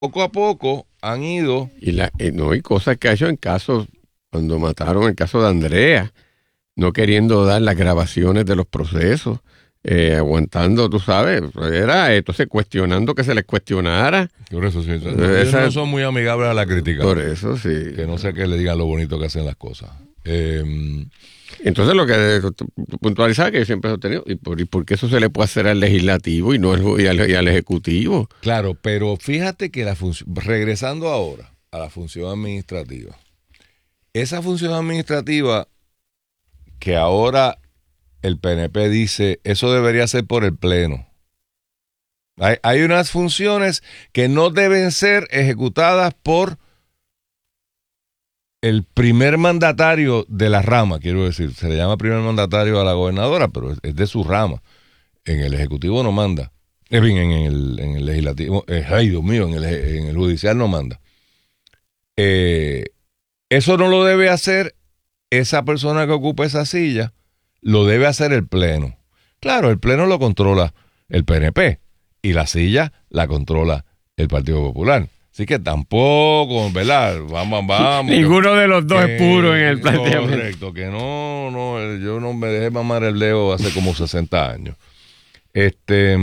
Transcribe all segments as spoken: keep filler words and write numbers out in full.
poco a poco han ido... Y, la, y no hay cosas que ha hecho en casos, cuando mataron el caso de Andrea, no queriendo dar las grabaciones de los procesos, eh, aguantando, tú sabes, era entonces cuestionando que se les cuestionara. Por eso sí, no, Esa, ellos no son muy amigables a la crítica. Por eso sí. Que no sé qué le digan lo bonito que hacen las cosas. Eh, Entonces lo que puntualizaba que yo siempre he tenido, ¿y por, y por qué eso se le puede hacer al legislativo y no al, y al, y al ejecutivo? Claro, pero fíjate que la función, regresando ahora a la función administrativa, esa función administrativa que ahora el P N P dice, eso debería ser por el Pleno. Hay, hay unas funciones que no deben ser ejecutadas por el primer mandatario de la rama, quiero decir. Se le llama primer mandatario a la gobernadora, pero es, es de su rama. En el Ejecutivo no manda. Es bien, en el, en el Legislativo, eh, ay Dios mío, en el, en el Judicial no manda. Eh, eso no lo debe hacer esa persona que ocupa esa silla, lo debe hacer el Pleno. Claro, el Pleno lo controla el P N P y la silla la controla el Partido Popular. Así que tampoco, ¿verdad? Vamos, vamos. Ninguno de los dos que, es puro en el planteamiento. Correcto, que no, no, yo no me dejé mamar el dedo hace como sesenta años. Este...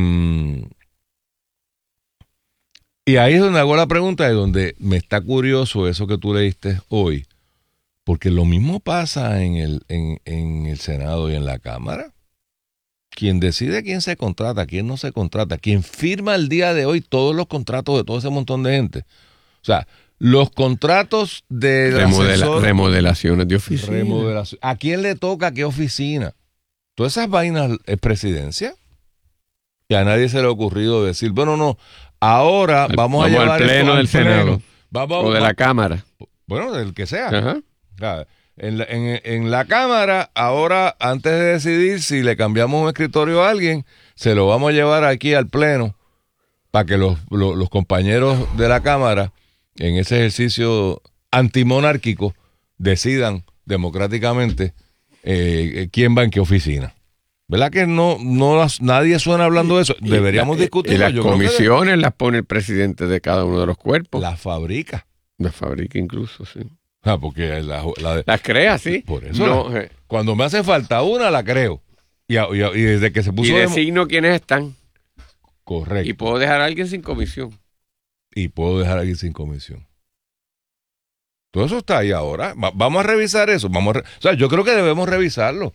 Y ahí es donde hago la pregunta y donde me está curioso eso que tú leíste hoy. Porque lo mismo pasa en el, en, en el Senado y en la Cámara. Quien decide quién se contrata, quién no se contrata, quien firma el día de hoy todos los contratos de todo ese montón de gente. O sea, los contratos de Remodela, asesor, remodelaciones de oficina. Remodelación. ¿A quién le toca qué oficina? Todas esas vainas es presidencia. Y a nadie se le ha ocurrido decir, bueno, no, ahora al, vamos, vamos a llevar al pleno del Senado. Vamos, o de va, la Cámara. Bueno, del que sea. Ajá. En la, en, en la Cámara, ahora, antes de decidir si le cambiamos un escritorio a alguien, se lo vamos a llevar aquí al Pleno para que los, los, los compañeros de la Cámara, en ese ejercicio antimonárquico, decidan democráticamente eh, quién va en qué oficina. ¿Verdad que no, no nadie suena hablando de eso? Deberíamos y, discutirlo. Y las Yo comisiones creo que las pone el presidente de cada uno de los cuerpos. Las fabrica. Las fabrica incluso, sí. Ah, porque la, la, las crea, sí. Por eso, no, la, cuando me hace falta una, la creo. Y, y, y desde que se puso... Y designo de... quiénes están. Correcto. Y puedo dejar a alguien sin comisión. Y puedo dejar a alguien sin comisión. Todo eso está ahí ahora. Va, vamos a revisar eso. Vamos a re... O sea, yo creo que debemos revisarlo.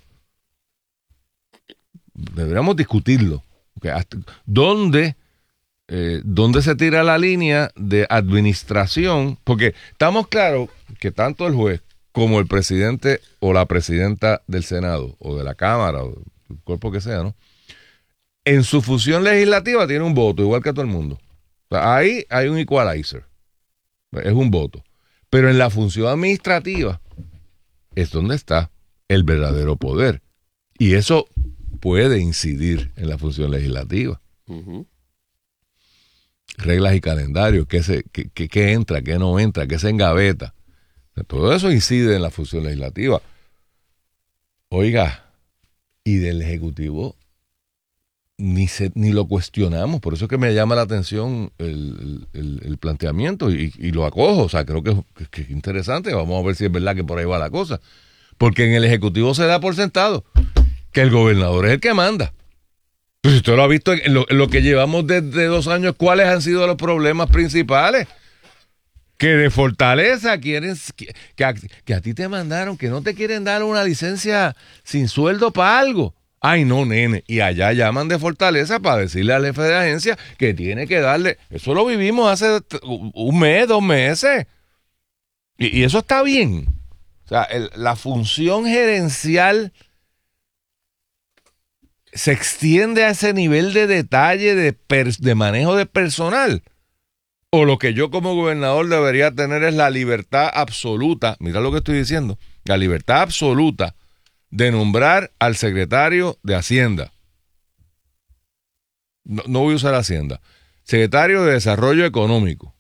Deberíamos discutirlo. Okay, hasta... ¿Dónde... Eh, ¿Dónde se tira la línea de administración? Porque estamos claros que tanto el juez como el presidente o la presidenta del Senado o de la Cámara o del cuerpo que sea, ¿no? En su función legislativa tiene un voto, igual que todo el mundo. O sea, ahí hay un equalizer. Es un voto. Pero en la función administrativa es donde está el verdadero poder. Y eso puede incidir en la función legislativa. Uh-huh. Reglas y calendarios, qué, se, qué, qué, qué entra, qué no entra, qué se engaveta. Todo eso incide en la función legislativa. Oiga, y del Ejecutivo ni, se, ni lo cuestionamos. Por eso es que me llama la atención el, el, el planteamiento y, y lo acojo. O sea, creo que, que es interesante. Vamos a ver si es verdad que por ahí va la cosa. Porque en el Ejecutivo se da por sentado que el gobernador es el que manda. Pues usted lo ha visto en lo, en lo que llevamos desde dos años, ¿cuáles han sido los problemas principales? Que de Fortaleza quieren, que, que, a, que a ti te mandaron, que no te quieren dar una licencia sin sueldo para algo. Ay, no, nene. Y allá llaman de Fortaleza para decirle al jefe de agencia que tiene que darle. Eso lo vivimos hace un mes, dos meses. Y, y eso está bien. O sea, el, la función gerencial se extiende a ese nivel de detalle de, per, de manejo de personal. O lo que yo como gobernador debería tener es la libertad absoluta, mira lo que estoy diciendo, la libertad absoluta de nombrar al secretario de Hacienda. No, no voy a usar Hacienda. Secretario de Desarrollo Económico.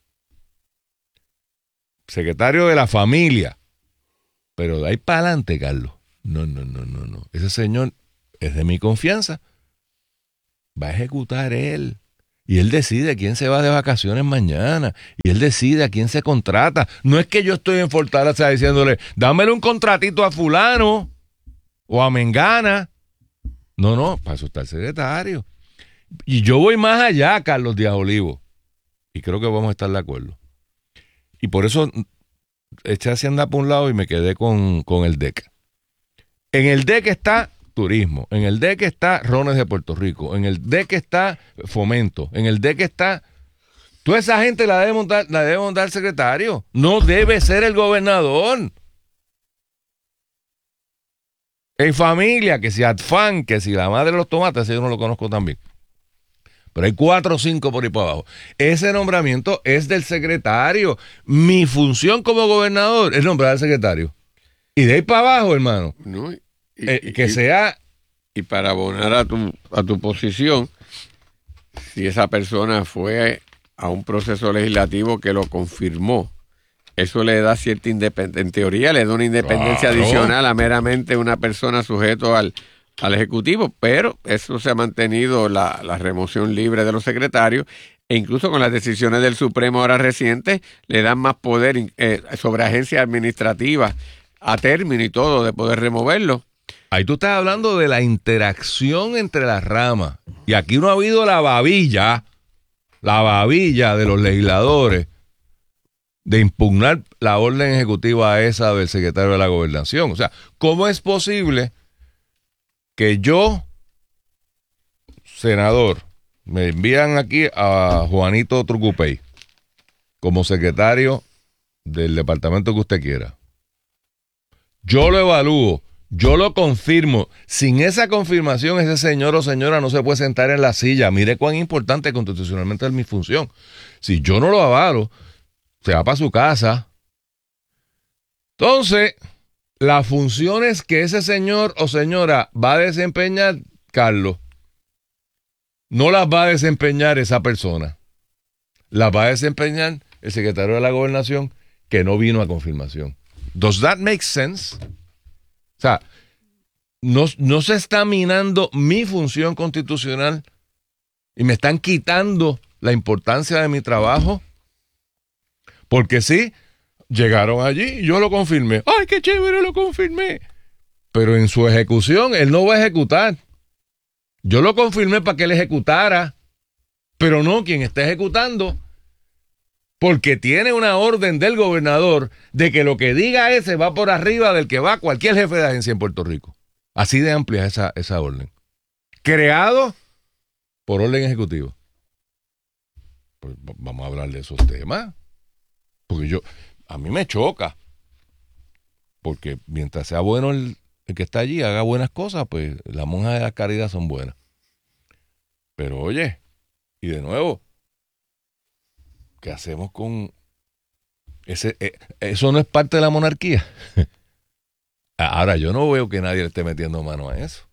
Secretario de la Familia. Pero de ahí para adelante, Carlos. No, no, no, no, no. Ese señor es de mi confianza. Va a ejecutar él. Y él decide quién se va de vacaciones mañana. Y él decide a quién se contrata. No es que yo estoy en Fortaleza diciéndole, dámele un contratito a fulano o a mengana. No, no, para eso está el secretario. Y yo voy más allá, Carlos Díaz Olivo. Y creo que vamos a estar de acuerdo. Y por eso eché Hacienda por un lado y me quedé con, con el D E C. En el D E C está turismo, en el D E C está Rones de Puerto Rico, en el D E C está fomento, en el D E C está... Toda esa gente la debe montar, la debe montar el secretario. No debe ser el gobernador. En familia, que si Adfan, que si la madre de los tomates, ese yo no lo conozco también. Pero hay cuatro o cinco por ahí para abajo. Ese nombramiento es del secretario. Mi función como gobernador es nombrar al secretario. Y de ahí para abajo, hermano, No, y, eh, y, que y, sea... Y para abonar a tu, a tu posición, si esa persona fue a un proceso legislativo que lo confirmó, eso le da cierta independencia, en teoría le da una independencia claro. adicional a meramente una persona sujeto al, al Ejecutivo, pero eso se ha mantenido la, la remoción libre de los secretarios, e incluso con las decisiones del Supremo ahora recientes, le dan más poder eh, sobre agencias administrativas a término y todo, de poder removerlo. Ahí tú estás hablando de la interacción entre las ramas. Y aquí no ha habido la babilla, la babilla de los legisladores de impugnar la orden ejecutiva esa del secretario de la Gobernación. O sea, ¿cómo es posible que yo, senador, me envían aquí a Juanito Trucupey como secretario del departamento que usted quiera? Yo lo evalúo. Yo lo confirmo. Sin esa confirmación, ese señor o señora no se puede sentar en la silla. Mire cuán importante constitucionalmente es mi función. Si yo no lo avalo, se va para su casa. Entonces, las funciones que ese señor o señora va a desempeñar, Carlos, no las va a desempeñar esa persona. Las va a desempeñar el secretario de la Gobernación que no vino a confirmación. ¿Does that make sense? O sea, no, no se está minando mi función constitucional y me están quitando la importancia de mi trabajo. Porque sí, llegaron allí y yo lo confirmé. ¡Ay, qué chévere, lo confirmé! Pero en su ejecución, él no va a ejecutar. Yo lo confirmé para que él ejecutara, pero no quien está ejecutando. Porque tiene una orden del gobernador de que lo que diga ese va por arriba del que va cualquier jefe de agencia en Puerto Rico. Así de amplia esa, esa orden. Creado por orden ejecutivo. Pues vamos a hablar de esos temas. Porque yo, a mí me choca. Porque mientras sea bueno el, el que está allí, haga buenas cosas, pues las monjas de la caridad son buenas. Pero oye, y de nuevo, ¿qué hacemos con ese? Eh, eso no es parte de la monarquía. Ahora, yo no veo que nadie le esté metiendo mano a eso.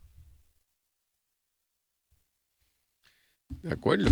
De acuerdo.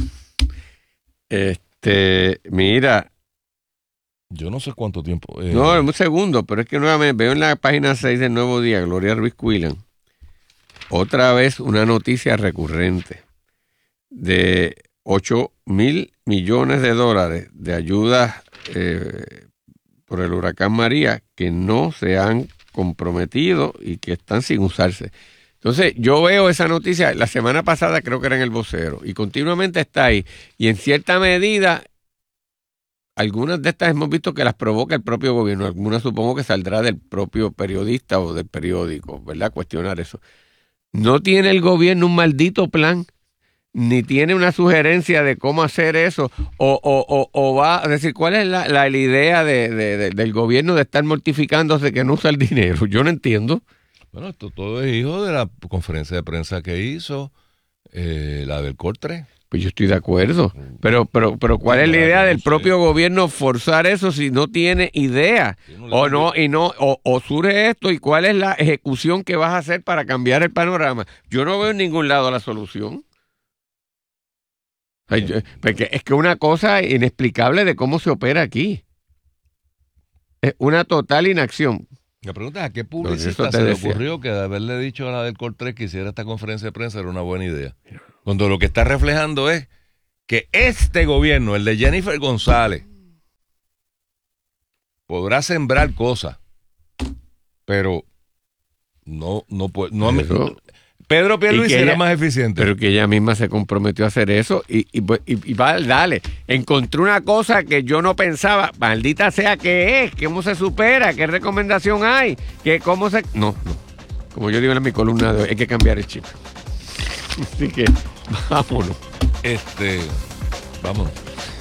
Este, mira. Yo no sé cuánto tiempo. Eh, no, un segundo, pero es que nuevamente veo en la página seis del Nuevo Día, Gloria Ruiz Quillan, otra vez una noticia recurrente de ocho mil millones de dólares de ayudas eh, por el huracán María que no se han comprometido y que están sin usarse. Entonces, yo veo esa noticia, la semana pasada creo que era en El Vocero, y continuamente está ahí. Y en cierta medida, algunas de estas hemos visto que las provoca el propio gobierno. Algunas supongo que saldrá del propio periodista o del periódico, ¿verdad? Cuestionar eso. No tiene el gobierno un maldito plan, ni tiene una sugerencia de cómo hacer eso, o, o, o, o va a decir, ¿cuál es la, la, la idea de, de, de, del gobierno de estar mortificándose que no usa el dinero? Yo no entiendo. Bueno, esto todo es hijo de la conferencia de prensa que hizo, eh, la del Cortre. Pues yo estoy de acuerdo, pero pero pero ¿cuál es la idea del propio gobierno forzar eso si no tiene idea? O no, y no, o, o surge esto, y cuál es la ejecución que vas a hacer para cambiar el panorama. Yo no veo en ningún lado la solución. Porque es que una cosa inexplicable de cómo se opera aquí. Es una total inacción. La pregunta es, ¿a qué publicista se le ocurrió que de haberle dicho a la del Cortre que hiciera esta conferencia de prensa era una buena idea? Cuando lo que está reflejando es que este gobierno, el de Jennifer González, podrá sembrar cosas, pero no, no puede, no, Pero, Pedro Pierluisi era ella, más eficiente. Pero que ella misma se comprometió a hacer eso y, y, y, y va, dale, encontré una cosa que yo no pensaba, maldita sea, ¿qué es? ¿Cómo se supera? ¿Qué recomendación hay? ¿Qué, cómo se...? No, no, como yo digo en mi columna de hoy, hay que cambiar el chip. Así que, vámonos. Este, vámonos.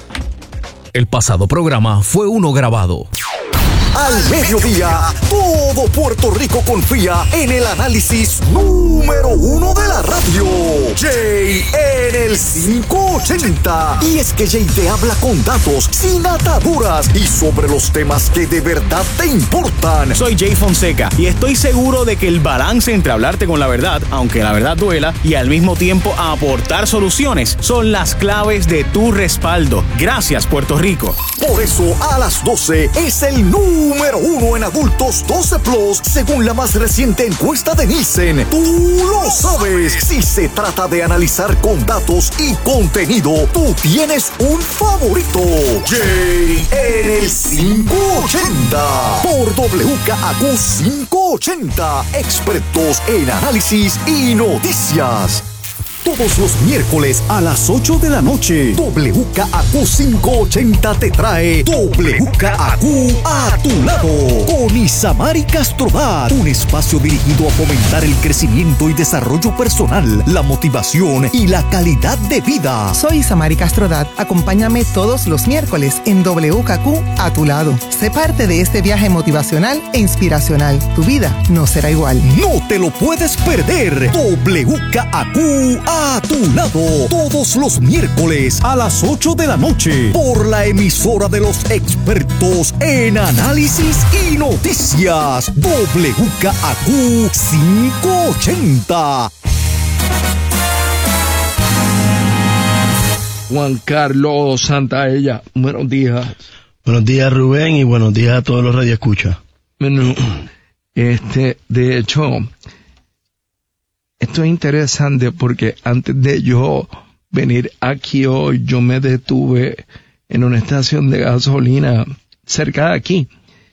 El pasado programa fue uno grabado. Al mediodía, todo Puerto Rico confía en el análisis número uno de la radio. Jay en el quinientos ochenta. Y es que Jay te habla con datos, sin ataduras y sobre los temas que de verdad te importan. Soy Jay Fonseca y estoy seguro de que el balance entre hablarte con la verdad, aunque la verdad duela, y al mismo tiempo aportar soluciones son las claves de tu respaldo. Gracias, Puerto Rico. Por eso, a las doce es el número uno en adultos doce plus, según la más reciente encuesta de Nielsen. Tú lo sabes. Si se trata de analizar con datos y contenido, tú tienes un favorito. Jay en el quinientos ochenta. Por W K A Q quinientos ochenta. Expertos en análisis y noticias. Todos los miércoles a las ocho de la noche, W K A Q quinientos ochenta te trae W K A Q a tu lado con Isamari Castrodat, un espacio dirigido a fomentar el crecimiento y desarrollo personal, la motivación y la calidad de vida. Soy Isamari Castrodat. Acompáñame todos los miércoles en W K A Q a tu lado. Sé parte de este viaje motivacional e inspiracional. Tu vida no será igual. No te lo puedes perder. W K A Q a tu lado, todos los miércoles a las ocho de la noche, por la emisora de los expertos en análisis y noticias, W K A Q quinientos ochenta. Juan Carlos Santaella, buenos días. Buenos días, Rubén, y buenos días a todos los radioescuchas. Bueno, este, de hecho, esto es interesante porque antes de yo venir aquí hoy, yo me detuve en una estación de gasolina cerca de aquí.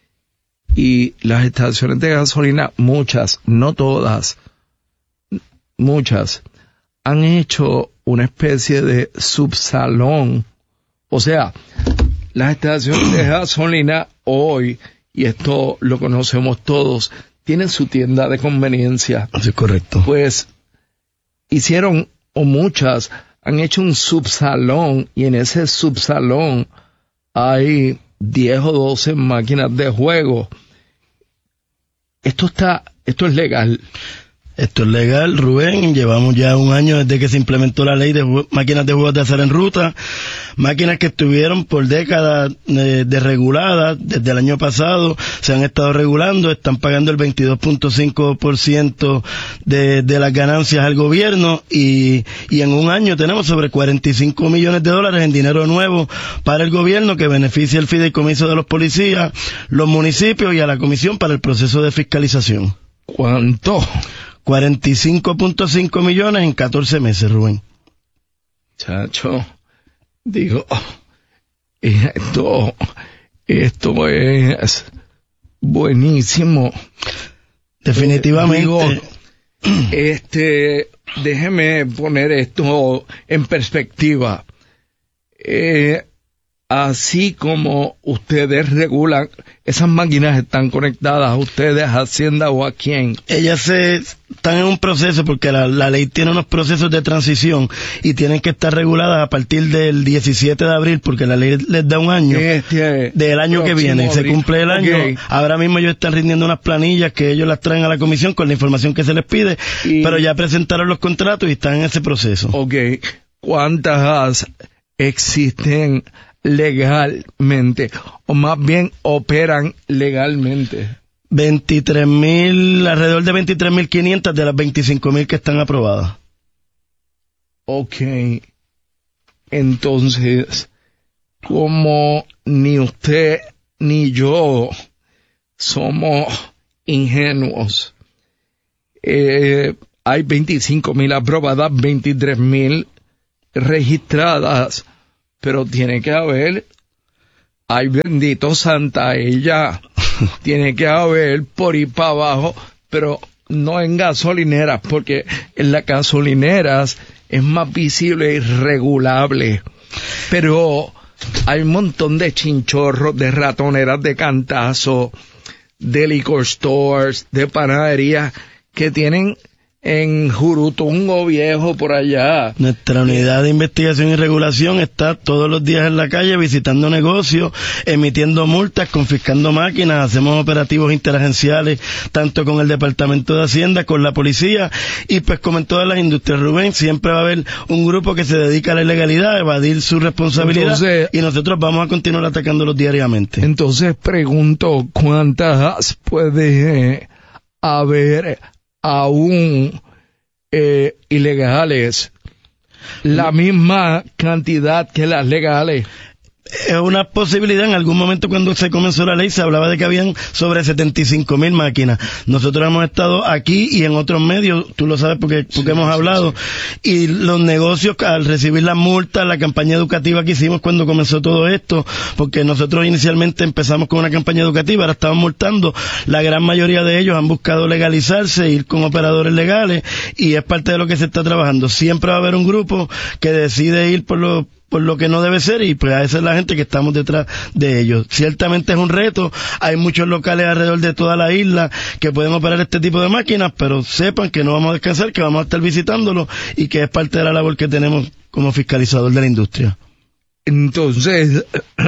Y las estaciones de gasolina, muchas, no todas, muchas, han hecho una especie de subsalón. O sea, las estaciones de gasolina hoy, y esto lo conocemos todos, tienen su tienda de conveniencia. Eso es correcto. Pues hicieron, o muchas, han hecho un subsalón, y en ese subsalón hay diez o doce máquinas de juego. Esto está, esto es legal. Esto es legal, Rubén. Llevamos ya un año desde que se implementó la ley de ju- máquinas de juegos de azar en ruta. Máquinas que estuvieron por décadas eh, desreguladas. Desde el año pasado se han estado regulando. Están pagando el veintidós punto cinco por ciento de, de las ganancias al gobierno. Y, y en un año tenemos sobre cuarenta y cinco millones de dólares en dinero nuevo para el gobierno que beneficia el fideicomiso de los policías, los municipios y a la comisión para el proceso de fiscalización. ¿Cuánto? cuarenta y cinco punto cinco millones en catorce meses, Rubén. Chacho, digo, esto, esto es buenísimo. Definitivamente. Digo, este, déjeme poner esto en perspectiva. Eh, así como ustedes regulan, esas máquinas están conectadas a ustedes, a Hacienda o a quién. Ellas se están en un proceso porque la, la ley tiene unos procesos de transición y tienen que estar reguladas a partir del diecisiete de abril porque la ley les da un año Este, del año que viene. Se cumple el año. Okay. Ahora mismo ellos están rindiendo unas planillas que ellos las traen a la comisión con la información que se les pide, Y- pero ya presentaron los contratos y están en ese proceso. Ok, ¿cuántas existen legalmente? O más bien operan legalmente. veintitrés mil, alrededor de veintitrés mil quinientas de las veinticinco mil que están aprobadas. Ok, entonces, como ni usted ni yo somos ingenuos, eh, hay veinticinco mil aprobadas, veintitrés mil registradas, pero tiene que haber, ay bendito Santa ella, tiene que haber por ir para abajo, pero no en gasolineras, porque en las gasolineras es más visible y regulable, pero hay un montón de chinchorros, de ratoneras de cantazo, de liquor stores, de panaderías que tienen en Jurutungo Viejo por allá. Nuestra unidad de investigación y regulación está todos los días en la calle visitando negocios, emitiendo multas, confiscando máquinas, hacemos operativos interagenciales tanto con el Departamento de Hacienda, con la policía y pues como en todas las industrias, Rubén, siempre va a haber un grupo que se dedica a la ilegalidad, a evadir su responsabilidad. Entonces, y nosotros vamos a continuar atacándolos diariamente. Entonces pregunto, ¿cuántas puede haber aún eh, ilegales? La misma cantidad que las legales. Es una posibilidad. En algún momento cuando se comenzó la ley se hablaba de que habían sobre setenta y cinco mil máquinas. Nosotros hemos estado aquí y en otros medios, tú lo sabes porque, porque sí, hemos hablado, sí, sí. Y los negocios al recibir las multas, la campaña educativa que hicimos cuando comenzó todo esto, porque nosotros inicialmente empezamos con una campaña educativa, ahora estamos multando, la gran mayoría de ellos han buscado legalizarse, ir con operadores legales y es parte de lo que se está trabajando. Siempre va a haber un grupo que decide ir por los por lo que no debe ser y pues a esa es la gente que estamos detrás de ellos. Ciertamente es un reto, hay muchos locales alrededor de toda la isla que pueden operar este tipo de máquinas, pero sepan que no vamos a descansar, que vamos a estar visitándolos y que es parte de la labor que tenemos como fiscalizador de la industria. Entonces,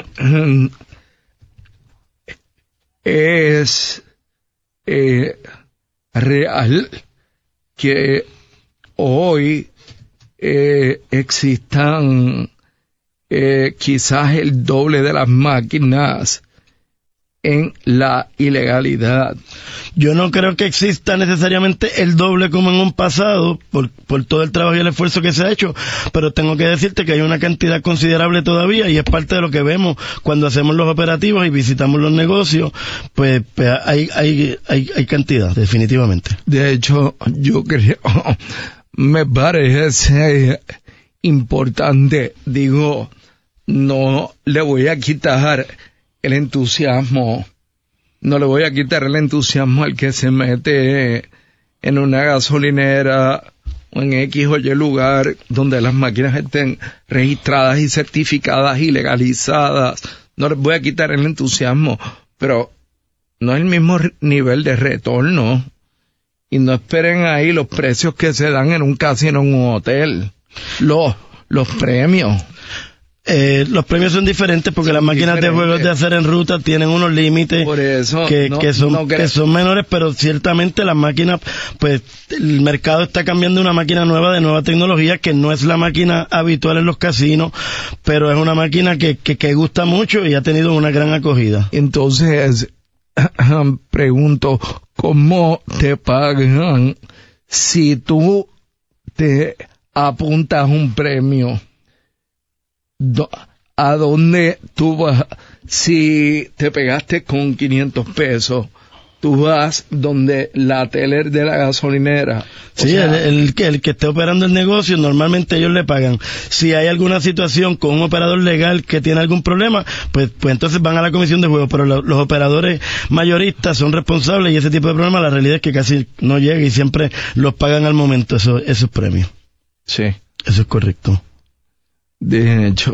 es eh, real que hoy eh, existan Eh, quizás el doble de las máquinas en la ilegalidad. Yo no creo que exista necesariamente el doble como en un pasado, por, por todo el trabajo y el esfuerzo que se ha hecho, pero tengo que decirte que hay una cantidad considerable todavía y es parte de lo que vemos cuando hacemos los operativos y visitamos los negocios, pues, pues hay, hay, hay, hay cantidad, definitivamente. De hecho, yo creo, me parece importante, digo, no le voy a quitar el entusiasmo, no le voy a quitar el entusiasmo al que se mete en una gasolinera o en X o Y lugar donde las máquinas estén registradas y certificadas y legalizadas. No les voy a quitar el entusiasmo, pero no es el mismo nivel de retorno. Y no esperen ahí los precios que se dan en un casino o en un hotel. Los, los premios. Eh, los premios son diferentes porque las máquinas Diferente. de juegos de hacer en ruta tienen unos límites que, no, que, son, no que son menores, pero ciertamente las máquinas, pues el mercado está cambiando una máquina nueva de nueva tecnología que no es la máquina habitual en los casinos, pero es una máquina que, que, que gusta mucho y ha tenido una gran acogida. Entonces, pregunto, ¿cómo te pagan si tú te apuntas un premio? ¿A dónde tú vas? Si te pegaste con quinientos pesos, tú vas donde la teller de la gasolinera. Sí, o sea, el, el, el que esté operando el negocio, normalmente ellos le pagan. Si hay alguna situación con un operador legal que tiene algún problema, pues, pues entonces van a la comisión de juegos, pero lo, los operadores mayoristas son responsables y ese tipo de problemas, la realidad es que casi no llega y siempre los pagan al momento esos, esos premios. Sí. Eso es correcto. De hecho,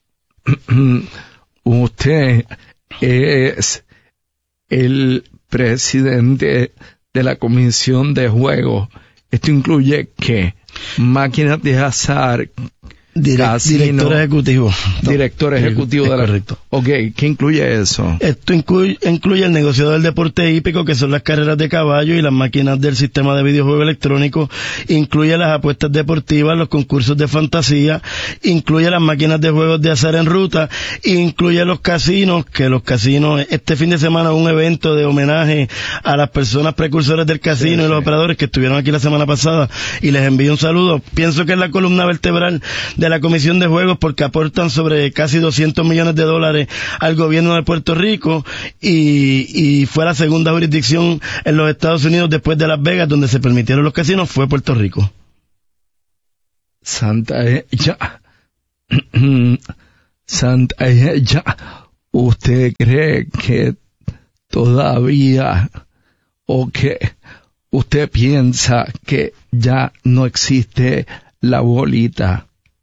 usted es el presidente de la Comisión de Juegos. Esto incluye ¿qué? Máquinas de azar, Direct, casino, director ejecutivo. Director ejecutivo es de la... Correcto. Ok, ¿qué incluye eso? Esto incluye, incluye el negocio del deporte hípico, que son las carreras de caballo y las máquinas del sistema de videojuego electrónico. Incluye las apuestas deportivas, los concursos de fantasía. Incluye las máquinas de juegos de azar en ruta. Incluye los casinos, que los casinos, este fin de semana un evento de homenaje a las personas precursoras del casino sí, y los sí. operadores que estuvieron aquí la semana pasada. Y les envío un saludo. Pienso que es la columna vertebral de la Comisión de Juegos porque aportan sobre casi doscientos millones de dólares al gobierno de Puerto Rico y, y fue la segunda jurisdicción en los Estados Unidos después de Las Vegas donde se permitieron los casinos, fue Puerto Rico. Santa ella, Santa ella, ¿usted cree que todavía o que usted piensa que ya no existe la bolita?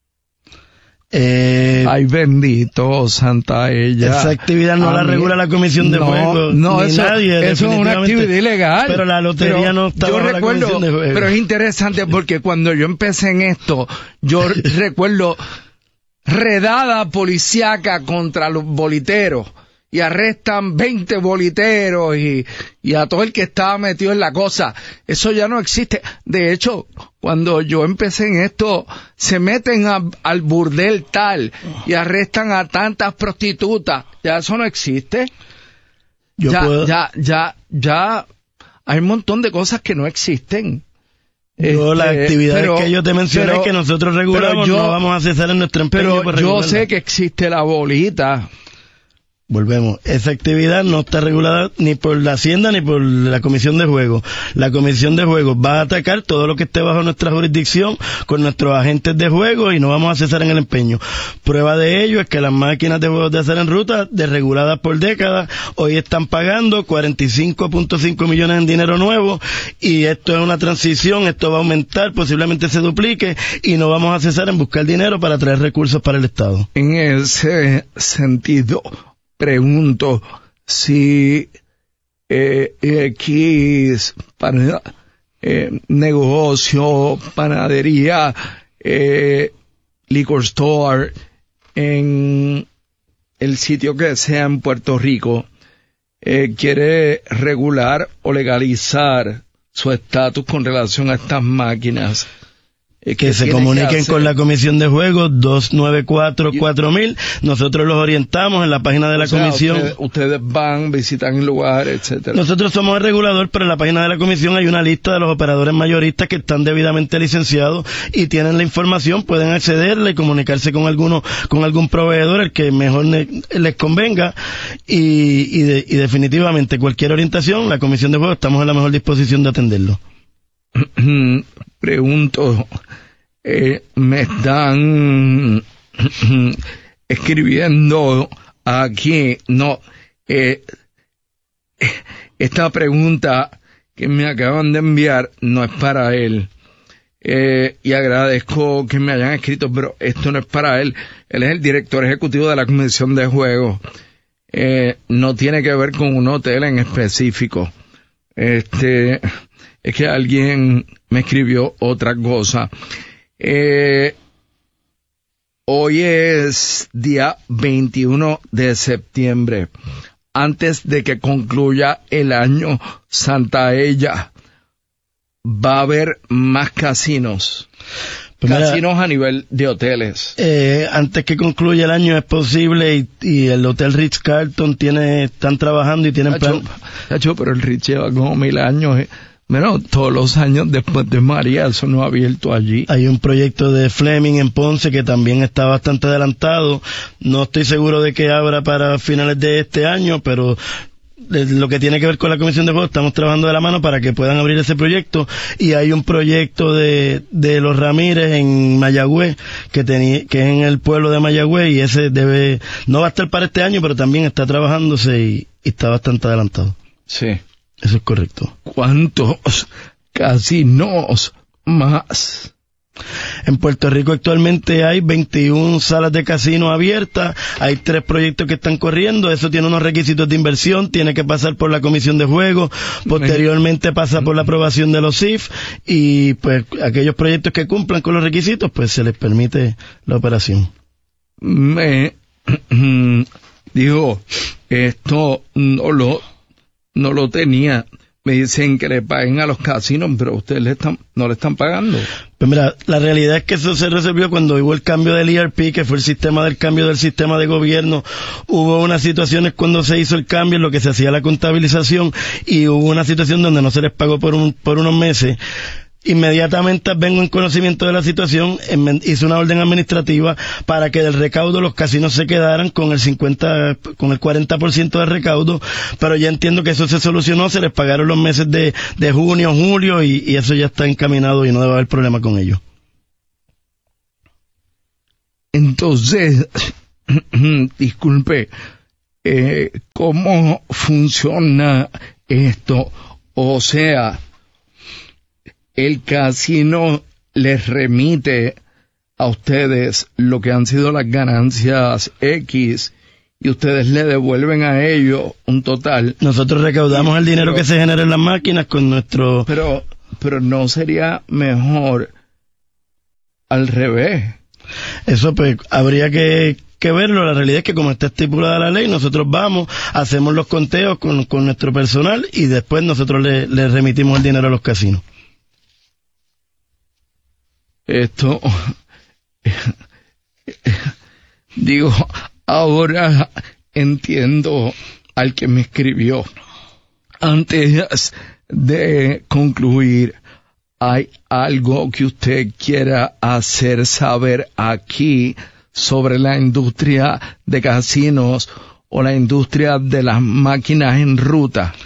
Eh, Ay, bendito, Santa ella. Esa actividad no A la mí- regula la Comisión de no, Juegos. No, ni eso, nadie, eso es una actividad ilegal. Pero la lotería Pero no está yo bajo la recuerdo, Comisión de Juegos. pero es interesante porque cuando yo empecé en esto, yo recuerdo redada policíaca contra los boliteros. Y arrestan veinte boliteros y, y a todo el que estaba metido en la cosa. Eso ya no existe. De hecho, cuando yo empecé en esto, se meten a- al burdel tal y arrestan a tantas prostitutas. Ya eso no existe. Yo ya, puedo- ya, ya, ya hay un montón de cosas que no existen. Yo, las Este, actividades pero- que yo te mencioné pero- que nosotros regulamos, pero yo- no vamos a cesar en nuestro empeño Pero por yo regularla. sé que existe la bolita. Volvemos. Esa actividad no está regulada ni por la Hacienda ni por la Comisión de Juegos. La Comisión de Juegos va a atacar todo lo que esté bajo nuestra jurisdicción con nuestros agentes de juego y no vamos a cesar en el empeño. Prueba de ello es que las máquinas de juegos de hacer en ruta, desreguladas por décadas, hoy están pagando cuarenta y cinco punto cinco millones en dinero nuevo y esto es una transición, esto va a aumentar, posiblemente se duplique y no vamos a cesar en buscar dinero para traer recursos para el Estado. En ese sentido, pregunto si eh, X para, eh, negocio, panadería, eh, liquor store, en el sitio que sea en Puerto Rico, eh, quiere regular o legalizar su estatus con relación a estas máquinas. Eh, Que se tiene comuniquen hacer? con la Comisión de Juegos dos nueve cuatro cuatro mil. Nosotros los orientamos en la página de la O sea, Comisión. Ustedes, ustedes van, visitan el lugar, etcétera. Nosotros somos el regulador, pero en la página de la Comisión hay una lista de los operadores mayoristas que están debidamente licenciados y tienen la información, pueden accederle y comunicarse con alguno, con algún proveedor, el que mejor ne- les convenga y, y, de- y definitivamente cualquier orientación, la Comisión de Juegos estamos en la mejor disposición de atenderlo. Pregunto, eh, me están escribiendo aquí, no, eh, esta pregunta que me acaban de enviar no es para él. Eh, y agradezco que me hayan escrito, pero esto no es para él. Él es el director ejecutivo de la Comisión de Juegos. Eh, no tiene que ver con un hotel en específico. Este, es que alguien me escribió otra cosa. Eh, hoy es día veintiuno de septiembre. Antes de que concluya el año Santa Ella, va a haber más casinos. Pues mira, Casinos a nivel de hoteles. Eh, antes que concluya el año es posible y, y el Hotel Ritz Carlton tiene, están trabajando y tienen plan. Chacho, chacho, pero el Ritz lleva como mil años. eh. Bueno, todos los años después de María, eso no ha abierto allí. Hay un proyecto de Fleming en Ponce que también está bastante adelantado. No estoy seguro de que abra para finales de este año, pero de lo que tiene que ver con la Comisión de Juegos, estamos trabajando de la mano para que puedan abrir ese proyecto. Y hay un proyecto de, de los Ramírez en Mayagüez, que, teni- que es en el pueblo de Mayagüez, y ese debe, no va a estar para este año, pero también está trabajándose y, y está bastante adelantado. Sí. Eso es correcto. ¿Cuántos casinos más? En Puerto Rico actualmente hay veintiuna salas de casino abiertas, hay tres proyectos que están corriendo, eso tiene unos requisitos de inversión, tiene que pasar por la Comisión de Juegos, posteriormente pasa por la aprobación de los C I F y pues aquellos proyectos que cumplan con los requisitos pues se les permite la operación. Me digo, esto no lo, no lo tenía. Me dicen que le paguen a los casinos, pero ustedes le están, no le están pagando. Pues mira, la realidad es que eso se resolvió cuando hubo el cambio del E R P, que fue el sistema del cambio del sistema de gobierno. Hubo unas situaciones cuando se hizo el cambio en lo que se hacía la contabilización y hubo una situación donde no se les pagó por un, por unos meses. Inmediatamente vengo en conocimiento de la situación, en, hice una orden administrativa para que del recaudo los casinos se quedaran con el cincuenta, con el cuarenta por ciento del recaudo, pero ya entiendo que eso se solucionó, se les pagaron los meses de, de junio, julio y, y eso ya está encaminado y no debe haber problema con ello. entonces, disculpe, eh, ¿cómo funciona esto? O sea, el casino les remite a ustedes lo que han sido las ganancias X y ustedes le devuelven a ellos un total. Nosotros recaudamos el dinero pero, que se genera en las máquinas con nuestro... Pero, pero no sería mejor al revés. Eso pues habría que, que verlo. La realidad es que como está estipulada la ley, nosotros vamos, hacemos los conteos con, con nuestro personal y después nosotros le, le remitimos el dinero a los casinos. Esto... Digo, ahora entiendo al que me escribió. Antes de concluir, ¿hay algo que usted quiera hacer saber aquí sobre la industria de casinos o la industria de las máquinas en ruta?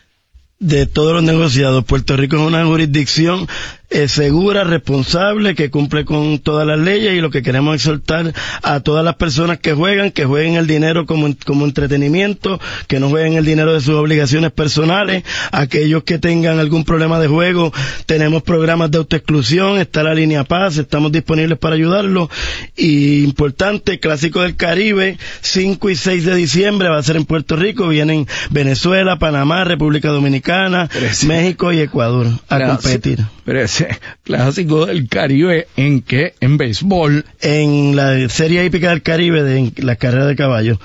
De todos los negociados, Puerto Rico es una jurisdicción eh, segura, responsable, que cumple con todas las leyes, y lo que queremos exhortar a todas las personas que juegan, que jueguen el dinero como, como entretenimiento, que no jueguen el dinero de sus obligaciones personales. Aquellos que tengan algún problema de juego, tenemos programas de autoexclusión, está la línea Paz, estamos disponibles para ayudarlos. Y importante, Clásico del Caribe, cinco y seis de diciembre, va a ser en Puerto Rico, vienen Venezuela, Panamá, República Dominicana, ese, México y Ecuador a gracias, competir. Pero ese Clásico del Caribe, ¿en qué? ¿En béisbol? En la Serie Hípica del Caribe, de en la carrera de caballo.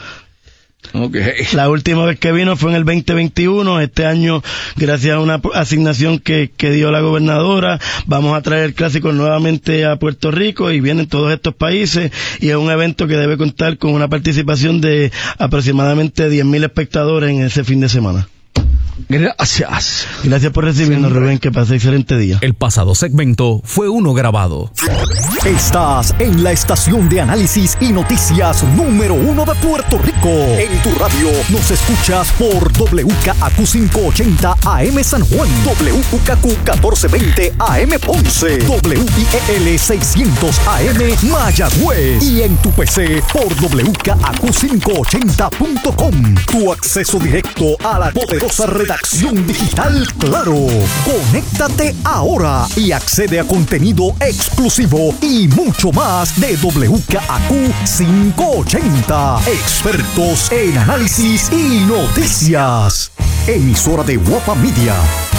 Okay. La última vez que vino fue en el veinte veintiuno. Este año, gracias a una asignación que, que dio la gobernadora, vamos a traer el clásico nuevamente a Puerto Rico, y vienen todos estos países, y es un evento que debe contar con una participación de aproximadamente diez mil espectadores en ese fin de semana. Gracias. Gracias por recibirnos, Rubén. Que pase excelente día. El pasado segmento fue uno grabado. Estás en la estación de análisis y noticias número uno de Puerto Rico. En tu radio nos escuchas por W K A Q quinientos ochenta A M San Juan, W K Q catorce veinte A M Ponce, W I E L seiscientos A M Mayagüez, y en tu P C por W K A Q quinientos ochenta punto com. Tu acceso directo a la poderosa redacción digital Claro. Conéctate ahora y accede a contenido exclusivo y mucho más de W K A Q quinientos ochenta. Expertos en análisis y noticias. Emisora de Guapa Media.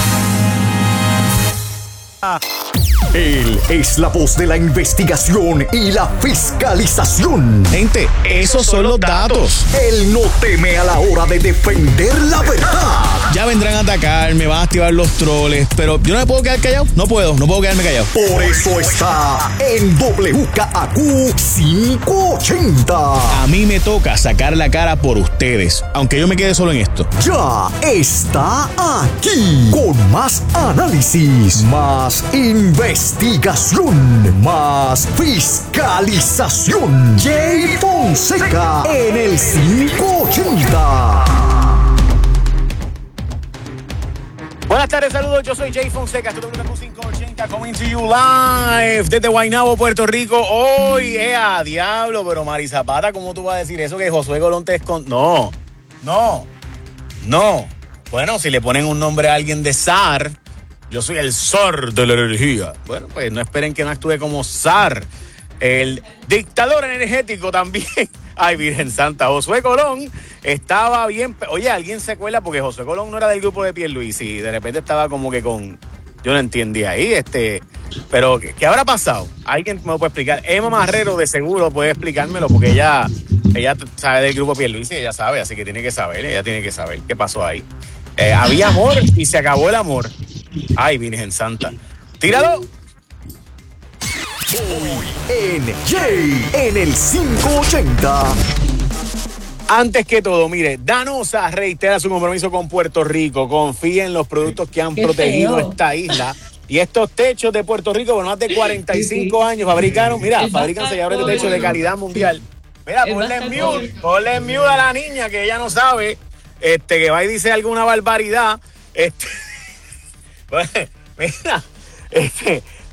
Él es la voz de la investigación y la fiscalización. Gente, esos son los datos. Él no teme a la hora de defender la verdad. Ya vendrán a atacar, me van a activar los troles, pero yo no me puedo quedar callado. No puedo, no puedo quedarme callado. Por eso está en W K A Q quinientos ochenta. A mí me toca sacar la cara por ustedes, aunque yo me quede solo en esto. Ya está aquí, con más análisis, más investigación, más fiscalización. Jay Fonseca en el quinientos ochenta. Buenas tardes, saludos, yo soy Jay Fonseca, estoy en W K Q quinientos ochenta, coming to you live desde Guaynabo, Puerto Rico. Hoy es a diablo, pero Mari Zapata, ¿cómo tú vas a decir eso? Que Josué Colón te esconde. No, no, no. Bueno, si le ponen un nombre a alguien de zar, yo soy el zar de la energía. Bueno, pues no esperen que no actúe como zar. El dictador energético también. Ay, Virgen Santa, Josué Colón estaba bien. Oye, alguien se cuela porque Josué Colón no era del grupo de Pierluisi y de repente estaba como que con. Yo no entendía ahí, este. Pero, ¿qué, qué habrá pasado? Alguien me lo puede explicar. Emma Marrero, de seguro, puede explicármelo porque ella, ella sabe del grupo Pierluisi, ella sabe, así que tiene que saber, ella tiene que saber qué pasó ahí. Eh, había amor y se acabó el amor. Ay, Virgen Santa. Tíralo. Hoy en Jay en el quinientos ochenta. Antes que todo, mire, Danosa reitera su compromiso con Puerto Rico. Confía en los productos que han Qué protegido feo. esta isla. Y estos techos de Puerto Rico, por más de cuarenta y cinco años, fabricaron, mira, fabrican selladores de techo de calidad mundial. Mira, ponle en mute, ponle en mute a la niña que ella no sabe, este, que va y dice alguna barbaridad. Este, mira, este...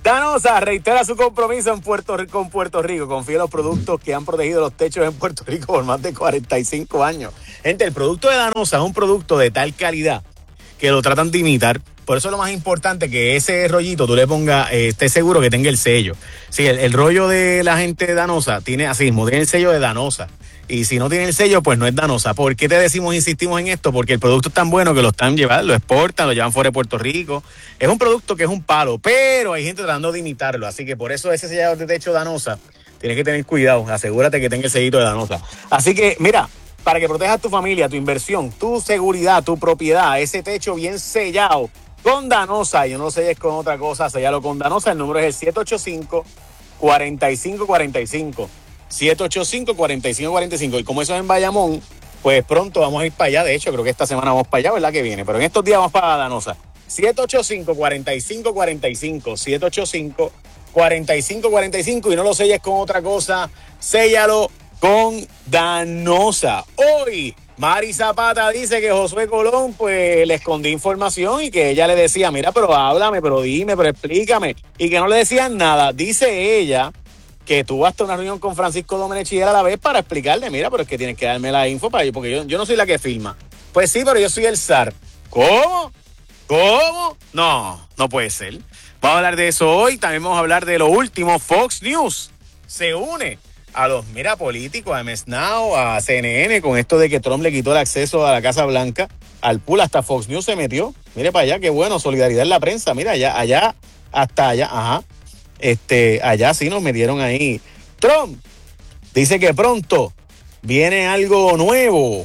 Danosa reitera su compromiso en Puerto Rico, con Puerto Rico. Confía en los productos que han protegido los techos en Puerto Rico por más de cuarenta y cinco años. Gente, el producto de Danosa es un producto de tal calidad que lo tratan de imitar. Por eso es lo más importante que ese rollito tú le pongas, eh, esté seguro que tenga el sello. Sí, el, el rollo de la gente de Danosa tiene así mismo, tiene el sello de Danosa. Y si no tiene el sello, pues no es Danosa. ¿Por qué te decimos, insistimos en esto? Porque el producto es tan bueno que lo están llevando, lo exportan, lo llevan fuera de Puerto Rico. Es un producto que es un palo, pero hay gente tratando de imitarlo. Así que por eso ese sellador de techo Danosa, tienes que tener cuidado. Asegúrate que tenga el sellito de Danosa. Así que, mira, para que protejas tu familia, tu inversión, tu seguridad, tu propiedad, ese techo bien sellado con Danosa, y no lo selles con otra cosa, sellalo con Danosa. El número es el siete ocho cinco, cuatro cinco cuatro cinco. siete ocho cinco, cuatro cinco cuatro cinco. Y como eso es en Bayamón, pues pronto vamos a ir para allá. De hecho, creo que esta semana vamos para allá, ¿verdad? Que viene. Pero en estos días vamos para Danosa. siete ocho cinco, cuatro cinco cuatro cinco. siete ocho cinco, cuatro cinco cuatro cinco. Y no lo selles con otra cosa. Séllalo con Danosa. Hoy, Mari Zapata dice que Josué Colón, pues, le escondí información y que ella le decía, mira, pero háblame, pero dime, pero explícame. Y que no le decían nada. Dice ella que tuvo hasta una reunión con Francisco Domenech a la vez para explicarle, mira, pero es que tienes que darme la info para yo, porque yo, yo no soy la que firma. Pues sí, pero yo soy el zar. ¿Cómo? ¿Cómo? No, no puede ser. Vamos a hablar de eso hoy. También vamos a hablar de lo último. Fox News se une a los, mira, políticos, a M S Now, a C N N, con esto de que Trump le quitó el acceso a la Casa Blanca. Al pool, hasta Fox News se metió. Mire para allá, qué bueno, solidaridad en la prensa. Mira, allá, allá, hasta allá, ajá. Este, allá sí nos metieron ahí. Trump dice que pronto viene algo nuevo.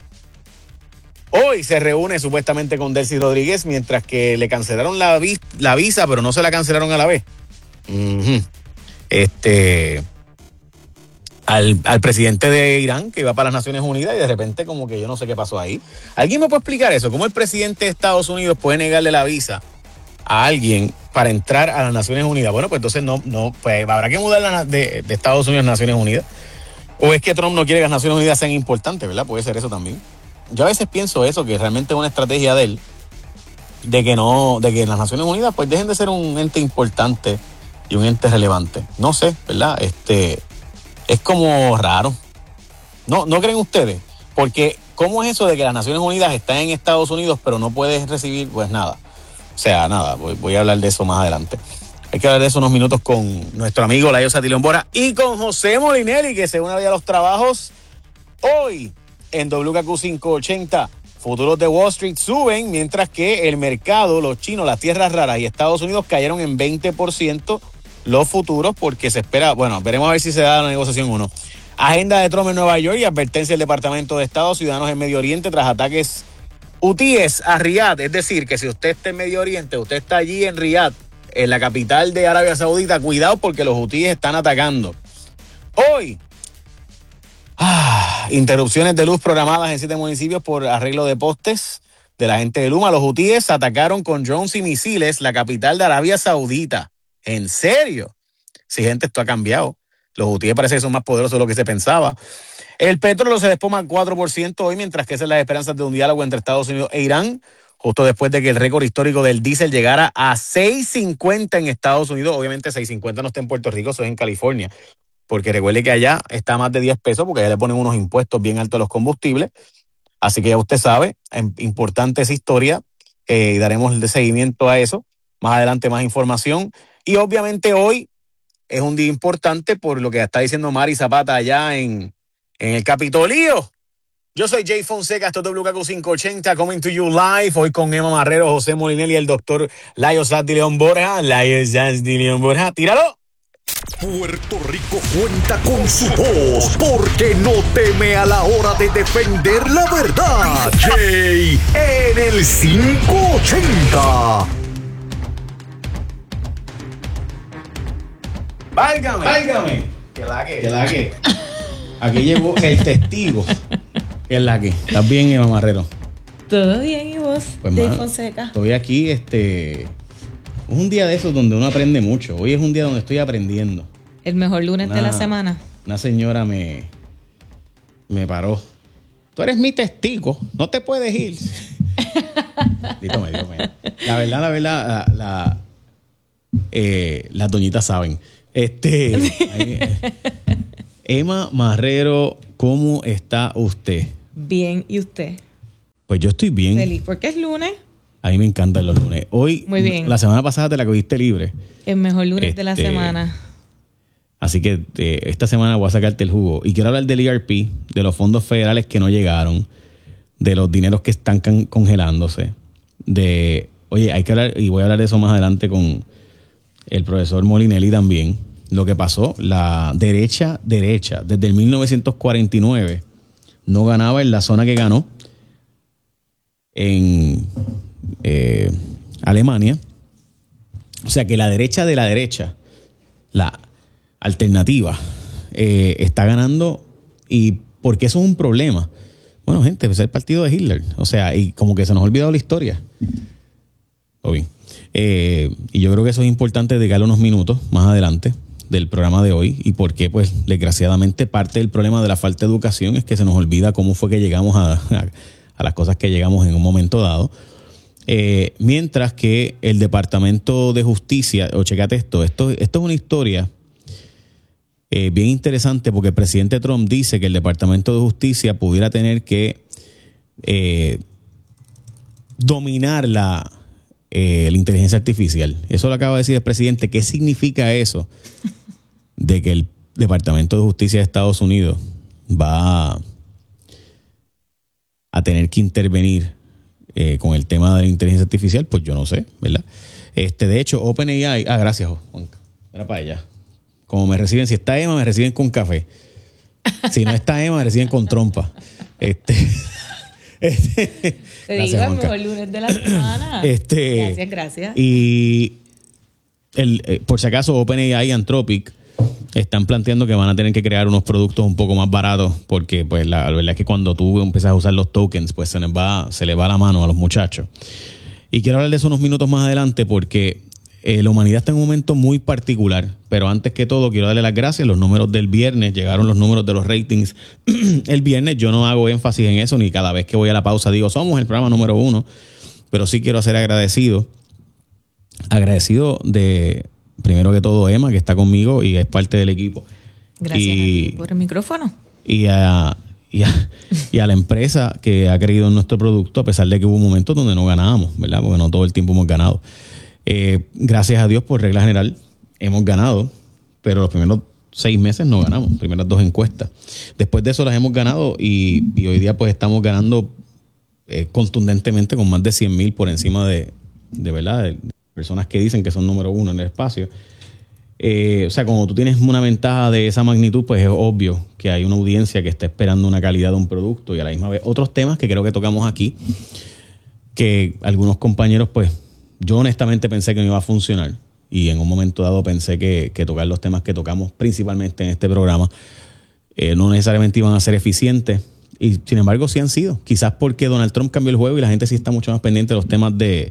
Hoy se reúne supuestamente con Delcy Rodríguez, mientras que le cancelaron la, vi- la visa, pero no se la cancelaron a la vez. Uh-huh. Este, al, al presidente de Irán, que iba para las Naciones Unidas, y de repente como que yo no sé qué pasó ahí. ¿Alguien me puede explicar eso? ¿Cómo el presidente de Estados Unidos puede negarle la visa a alguien para entrar a las Naciones Unidas? Bueno, pues entonces no, no, pues habrá que mudarla de, de Estados Unidos a Naciones Unidas. O es que Trump no quiere que las Naciones Unidas sean importantes, ¿verdad? Puede ser eso también. Yo a veces pienso eso, que realmente es una estrategia de él, de que no, de que las Naciones Unidas pues dejen de ser un ente importante y un ente relevante. No sé, ¿verdad? Este, es como raro. ¿No, no creen ustedes? Porque ¿cómo es eso de que las Naciones Unidas están en Estados Unidos pero no puedes recibir, pues nada? O sea, nada, voy, voy a hablar de eso más adelante. Hay que hablar de eso unos minutos con nuestro amigo Layo Satilión Bora y con José Molinelli, que se une a los trabajos hoy en W K Q quinientos ochenta. Futuros de Wall Street suben, mientras que el mercado, los chinos, las tierras raras y Estados Unidos cayeron en veinte por ciento los futuros, porque se espera, bueno, veremos a ver si se da la negociación o no. Agenda de Trump en Nueva York y advertencia del Departamento de Estado, ciudadanos en Medio Oriente tras ataques hutíes a Riyadh. Es decir, que si usted está en Medio Oriente, usted está allí en Riyadh, en la capital de Arabia Saudita, cuidado porque los hutíes están atacando. Hoy, ah, interrupciones de luz programadas en siete municipios por arreglo de postes de la gente de Luma. Los hutíes atacaron con drones y misiles la capital de Arabia Saudita. ¿En serio? Sí, gente, esto ha cambiado. Los hutíes parece que son más poderosos de lo que se pensaba. El petróleo se desploma cuatro por ciento hoy, mientras que son las esperanzas de un diálogo entre Estados Unidos e Irán, justo después de que el récord histórico del diésel llegara a seis cincuenta en Estados Unidos. Obviamente seis cincuenta no está en Puerto Rico, eso es en California, porque recuerde que allá está a más de diez pesos, porque allá le ponen unos impuestos bien altos a los combustibles. Así que ya usted sabe, importante esa historia, eh, y daremos el seguimiento a eso. Más adelante más información. Y obviamente hoy es un día importante por lo que está diciendo Mari Zapata allá en, en el Capitolio. Yo soy Jay Fonseca, esto es W K Q quinientos ochenta, coming to you live, hoy con Emma Marrero, José Molinelli y el doctor Layo Satilión Borja. Layo Satilión Borja, tíralo. Puerto Rico cuenta con su voz, porque no teme a la hora de defender la verdad. Jay en el quinientos ochenta. Válgame, válgame. Que la que, que la que. Aquí llegó el testigo. Que es la que. ¿Estás bien, Emma Marrero? Todo bien, ¿y vos? Pues, de mano, Fonseca. Estoy aquí, este. Es un día de esos donde uno aprende mucho. Hoy es un día donde estoy aprendiendo. El mejor lunes Una, de la semana. Una señora me. Me paró. Tú eres mi testigo, no te puedes ir. Dígame, dígame. La verdad, la verdad, la. la eh, las doñitas saben. Este, eh, Emma Marrero, ¿cómo está usted? Bien, ¿y usted? Pues yo estoy bien. Feliz, porque es lunes. A mí me encantan los lunes. Hoy, Muy bien. La semana pasada te la cogiste libre. El mejor lunes de la Este, semana. Así que eh, esta semana voy a sacarte el jugo. Y quiero hablar del E R P, de los fondos federales que no llegaron, de los dineros que están can- congelándose, de... Oye, hay que hablar, y voy a hablar de eso más adelante con el profesor Molinelli también. Lo que pasó, la derecha, derecha, desde el mil novecientos cuarenta y nueve no ganaba en la zona que ganó en eh, Alemania. O sea que la derecha de la derecha, la alternativa, eh, está ganando. ¿Y por qué eso es un problema? Bueno, gente, es el partido de Hitler. O sea, y como que se nos ha olvidado la historia. Todo bien. Eh, y yo creo que eso es importante dedicarle unos minutos más adelante del programa de hoy. Y porque, pues, desgraciadamente, parte del problema de la falta de educación es que se nos olvida cómo fue que llegamos a, a, a las cosas que llegamos en un momento dado. Eh, mientras que el Departamento de Justicia, o checate esto, esto, esto es una historia eh, bien interesante, porque el presidente Trump dice que el Departamento de Justicia pudiera tener que eh, dominar la, eh, la inteligencia artificial. Eso lo acaba de decir el presidente. ¿Qué significa eso? De que el Departamento de Justicia de Estados Unidos va a, a tener que intervenir eh, con el tema de la inteligencia artificial. Pues yo no sé, ¿verdad? Este, de hecho, OpenAI... Ah, gracias, Juanca. Era para allá. Como me reciben, si está Emma, me reciben con café. Si no está Emma, me reciben con trompa. Este, este, Te gracias, digo, el Juanca. mejor lunes de la semana. Este, gracias, gracias. Y el, eh, por si acaso, OpenAI y Anthropic están planteando que van a tener que crear unos productos un poco más baratos, porque pues la, la verdad es que cuando tú empiezas a usar los tokens, pues se les va, se les va la mano a los muchachos. Y quiero hablar de eso unos minutos más adelante, porque eh, la humanidad está en un momento muy particular. Pero antes que todo, quiero darle las gracias. Los números del viernes, llegaron los números de los ratings el viernes. Yo no hago énfasis en eso, ni cada vez que voy a la pausa digo, somos el programa número uno. Pero sí quiero ser agradecido. Agradecido de... Primero que todo, Emma, que está conmigo y es parte del equipo. Gracias y, a ti por el micrófono. Y a, y, a, y a la empresa que ha creído en nuestro producto, a pesar de que hubo momentos donde no ganábamos, ¿verdad? Porque no todo el tiempo hemos ganado. Eh, gracias a Dios, por regla general, hemos ganado, pero los primeros seis meses no ganamos, primeras dos encuestas. Después de eso las hemos ganado y, y hoy día pues estamos ganando eh, contundentemente con más de cien mil por encima de, de verdad, de, personas que dicen que son número uno en el espacio. Eh, o sea, cuando tú tienes una ventaja de esa magnitud, pues es obvio que hay una audiencia que está esperando una calidad de un producto y a la misma vez otros temas que creo que tocamos aquí, que algunos compañeros, pues yo honestamente pensé que no iba a funcionar y en un momento dado pensé que, que tocar los temas que tocamos principalmente en este programa eh, no necesariamente iban a ser eficientes y sin embargo sí han sido. Quizás porque Donald Trump cambió el juego y la gente sí está mucho más pendiente de los temas de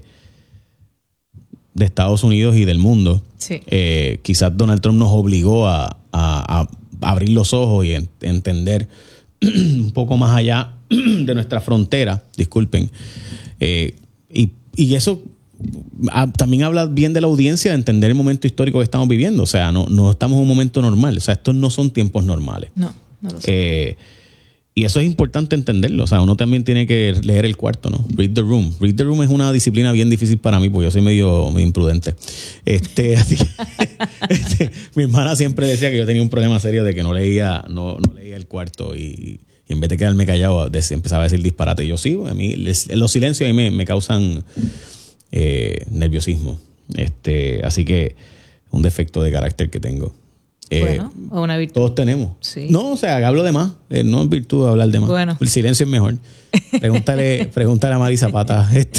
de Estados Unidos y del mundo. Sí. Eh, quizás Donald Trump nos obligó a, a, a abrir los ojos y en, entender un poco más allá de nuestra frontera, disculpen. Eh, y, y eso a, también habla bien de la audiencia, de entender el momento histórico que estamos viviendo. O sea, no, no estamos en un momento normal. O sea, estos no son tiempos normales. No, no lo sé. Eh, Y eso es importante entenderlo. O sea, uno también tiene que leer el cuarto, ¿no? Read the room. Read the room es una disciplina bien difícil para mí porque yo soy medio, medio imprudente. Este, así que, este, mi hermana siempre decía que yo tenía un problema serio de que no leía, no, no leía el cuarto y, y en vez de quedarme callado empezaba a decir disparate. Y yo sí, a mí les, los silencios ahí me, me causan eh, nerviosismo. Este, así que un defecto de carácter que tengo. Eh, bueno, o una virtud. Todos tenemos. Sí. No, o sea, hablo de más. Eh, no es virtud hablar de más. Bueno. El silencio es mejor. Pregúntale, pregúntale a Mari Zapata. Este.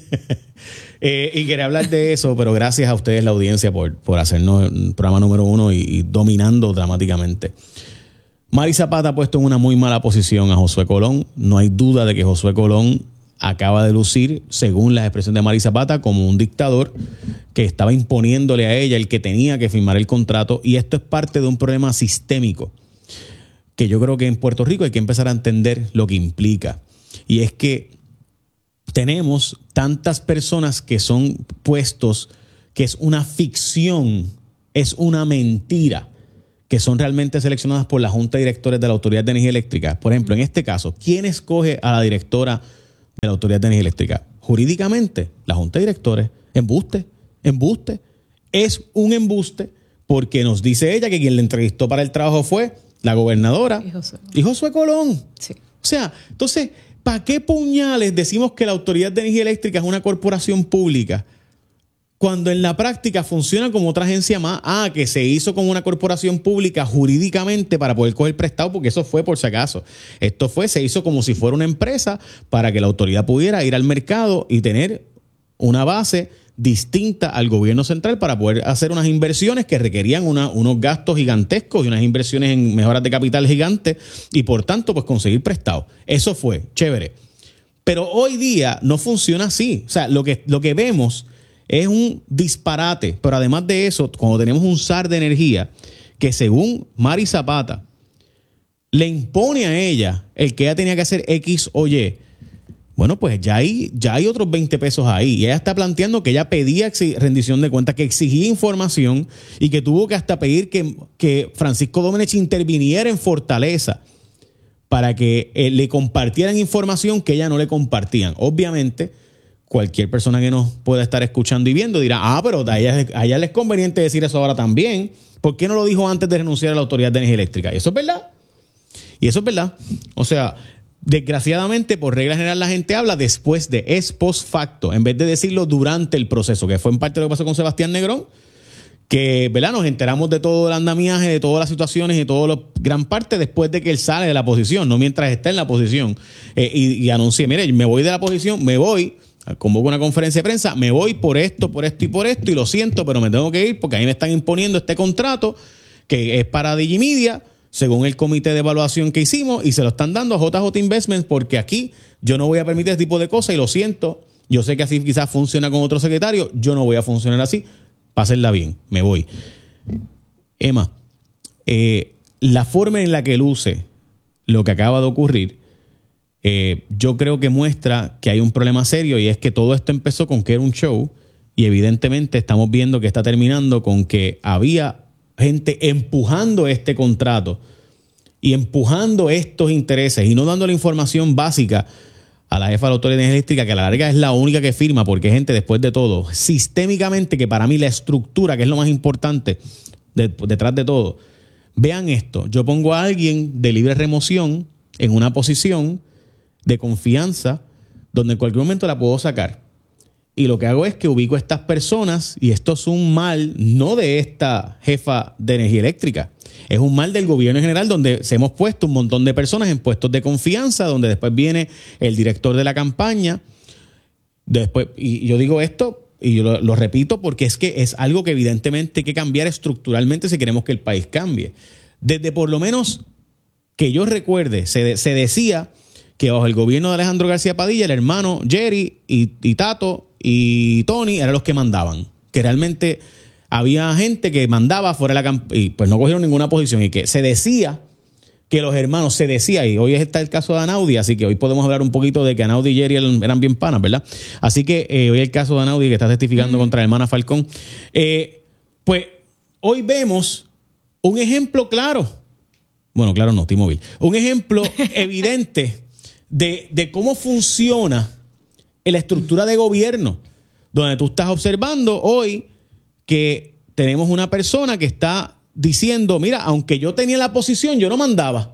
eh, y quería hablar de eso, pero gracias a ustedes, la audiencia, por, por hacernos el programa número uno y, y dominando dramáticamente. Mari Zapata ha puesto en una muy mala posición a Josué Colón. No hay duda de que Josué Colón acaba de lucir, según las expresiones de Mari Zapata, como un dictador que estaba imponiéndole a ella el que tenía que firmar el contrato. Y esto es parte de un problema sistémico que yo creo que en Puerto Rico hay que empezar a entender lo que implica. Y es que tenemos tantas personas que son puestos que es una ficción, es una mentira, que son realmente seleccionadas por la Junta de Directores de la Autoridad de Energía Eléctrica. Por ejemplo, en este caso, ¿quién escoge a la directora de la Autoridad de Energía Eléctrica? Jurídicamente, la Junta de Directores. Embuste, embuste. Es un embuste porque nos dice ella que quien le entrevistó para el trabajo fue la gobernadora Y Josué. y Josué Colón. Sí. O sea, entonces, ¿para qué puñales decimos que la Autoridad de Energía Eléctrica es una corporación pública cuando en la práctica funciona como otra agencia más? Ah, que se hizo como una corporación pública jurídicamente para poder coger prestado, porque eso fue por si acaso. Esto fue, se hizo como si fuera una empresa para que la autoridad pudiera ir al mercado y tener una base distinta al gobierno central para poder hacer unas inversiones que requerían una, unos gastos gigantescos y unas inversiones en mejoras de capital gigantes y por tanto pues conseguir prestado. Eso fue chévere. Pero hoy día no funciona así. O sea, lo que, lo que vemos es un disparate. Pero además de eso, cuando tenemos un S A R de energía que según Mari Zapata le impone a ella el que ella tenía que hacer X o Y, bueno, pues ya hay, ya hay otros veinte pesos ahí. Y ella está planteando que ella pedía rendición de cuentas, que exigía información y que tuvo que hasta pedir que, que Francisco Domenech interviniera en Fortaleza para que eh, le compartieran información que ella no le compartían. Obviamente, cualquier persona que nos pueda estar escuchando y viendo dirá, ah, pero a ella, a ella le es conveniente decir eso ahora también. ¿Por qué no lo dijo antes de renunciar a la Autoridad de Energía Eléctrica? Y eso es verdad. Y eso es verdad. O sea, desgraciadamente, por regla general, la gente habla después de, es post facto, en vez de decirlo durante el proceso, que fue en parte lo que pasó con Sebastián Negrón, que, ¿verdad?, nos enteramos de todo el andamiaje, de todas las situaciones y todo lo, gran parte después de que él sale de la posición, no mientras está en la posición, eh, y, y anuncie, mire, me voy de la posición, me voy, convoco una conferencia de prensa, me voy por esto, por esto y por esto, y lo siento, pero me tengo que ir porque a mí me están imponiendo este contrato que es para Digimedia, según el comité de evaluación que hicimos, y se lo están dando a J J Investments porque aquí yo no voy a permitir ese tipo de cosas y lo siento. Yo sé que así quizás funciona con otro secretario, yo no voy a funcionar así. Pásenla bien, me voy. Emma, eh, la forma en la que luce lo que acaba de ocurrir, eh, yo creo que muestra que hay un problema serio y es que todo esto empezó con que era un show y evidentemente estamos viendo que está terminando con que había gente empujando este contrato y empujando estos intereses y no dando la información básica a la jefa de la Autoridad de Energía Eléctrica, que a la larga es la única que firma, porque gente, después de todo, sistémicamente, que para mí la estructura, que es lo más importante de, detrás de todo, vean esto, yo pongo a alguien de libre remoción en una posición de confianza donde en cualquier momento la puedo sacar. Y lo que hago es que ubico a estas personas, y esto es un mal no de esta jefa de energía eléctrica, es un mal del gobierno en general, donde se hemos puesto un montón de personas en puestos de confianza, donde después viene el director de la campaña. Después, y yo digo esto, y yo lo, lo repito, porque es que es algo que evidentemente hay que cambiar estructuralmente si queremos que el país cambie. Desde por lo menos que yo recuerde, se, de, se decía que bajo el gobierno de Alejandro García Padilla, el hermano Jerry y, y Tato y Tony eran los que mandaban, que realmente había gente que mandaba fuera de la campaña y pues no cogieron ninguna posición, y que se decía que los hermanos, se decía, y hoy está el caso de Anaudi, así que hoy podemos hablar un poquito de que Anaudi y Jerry eran bien panas, ¿verdad? Así que eh, hoy el caso de Anaudi, que está testificando mm. contra la hermana Falcón, eh, pues hoy vemos un ejemplo claro, bueno, claro no, T-Mobile, un ejemplo evidente de, de cómo funciona la estructura de gobierno, donde tú estás observando hoy que tenemos una persona que está diciendo, mira, aunque yo tenía la posición, yo no mandaba.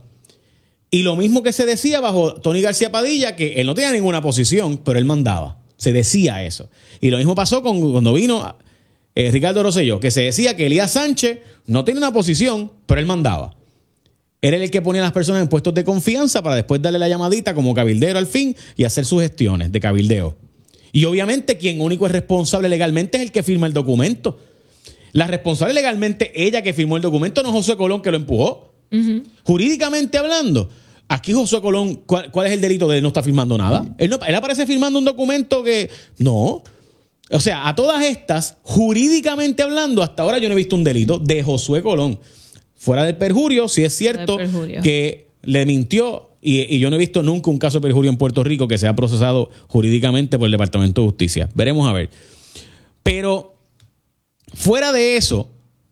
Y lo mismo que se decía bajo Tony García Padilla, que él no tenía ninguna posición, pero él mandaba. Se decía eso. Y lo mismo pasó con, cuando vino eh, Ricardo Rosselló, que se decía que Elías Sánchez no tiene una posición, pero él mandaba. Era el que ponía a las personas en puestos de confianza para después darle la llamadita como cabildero al fin y hacer sus gestiones de cabildeo. Y obviamente quien único es responsable legalmente es el que firma el documento. La responsable legalmente, ella que firmó el documento, no Josué Colón, que lo empujó. Uh-huh. Jurídicamente hablando, aquí Josué Colón, ¿cuál, ¿cuál es el delito de él no estar firmando nada? Él, no, él aparece firmando un documento que... No. O sea, a todas estas, jurídicamente hablando, hasta ahora yo no he visto un delito de Josué Colón. Fuera del perjurio, sí es cierto que le mintió, y, y yo no he visto nunca un caso de perjurio en Puerto Rico que sea procesado jurídicamente por el Departamento de Justicia. Veremos a ver. Pero fuera de eso,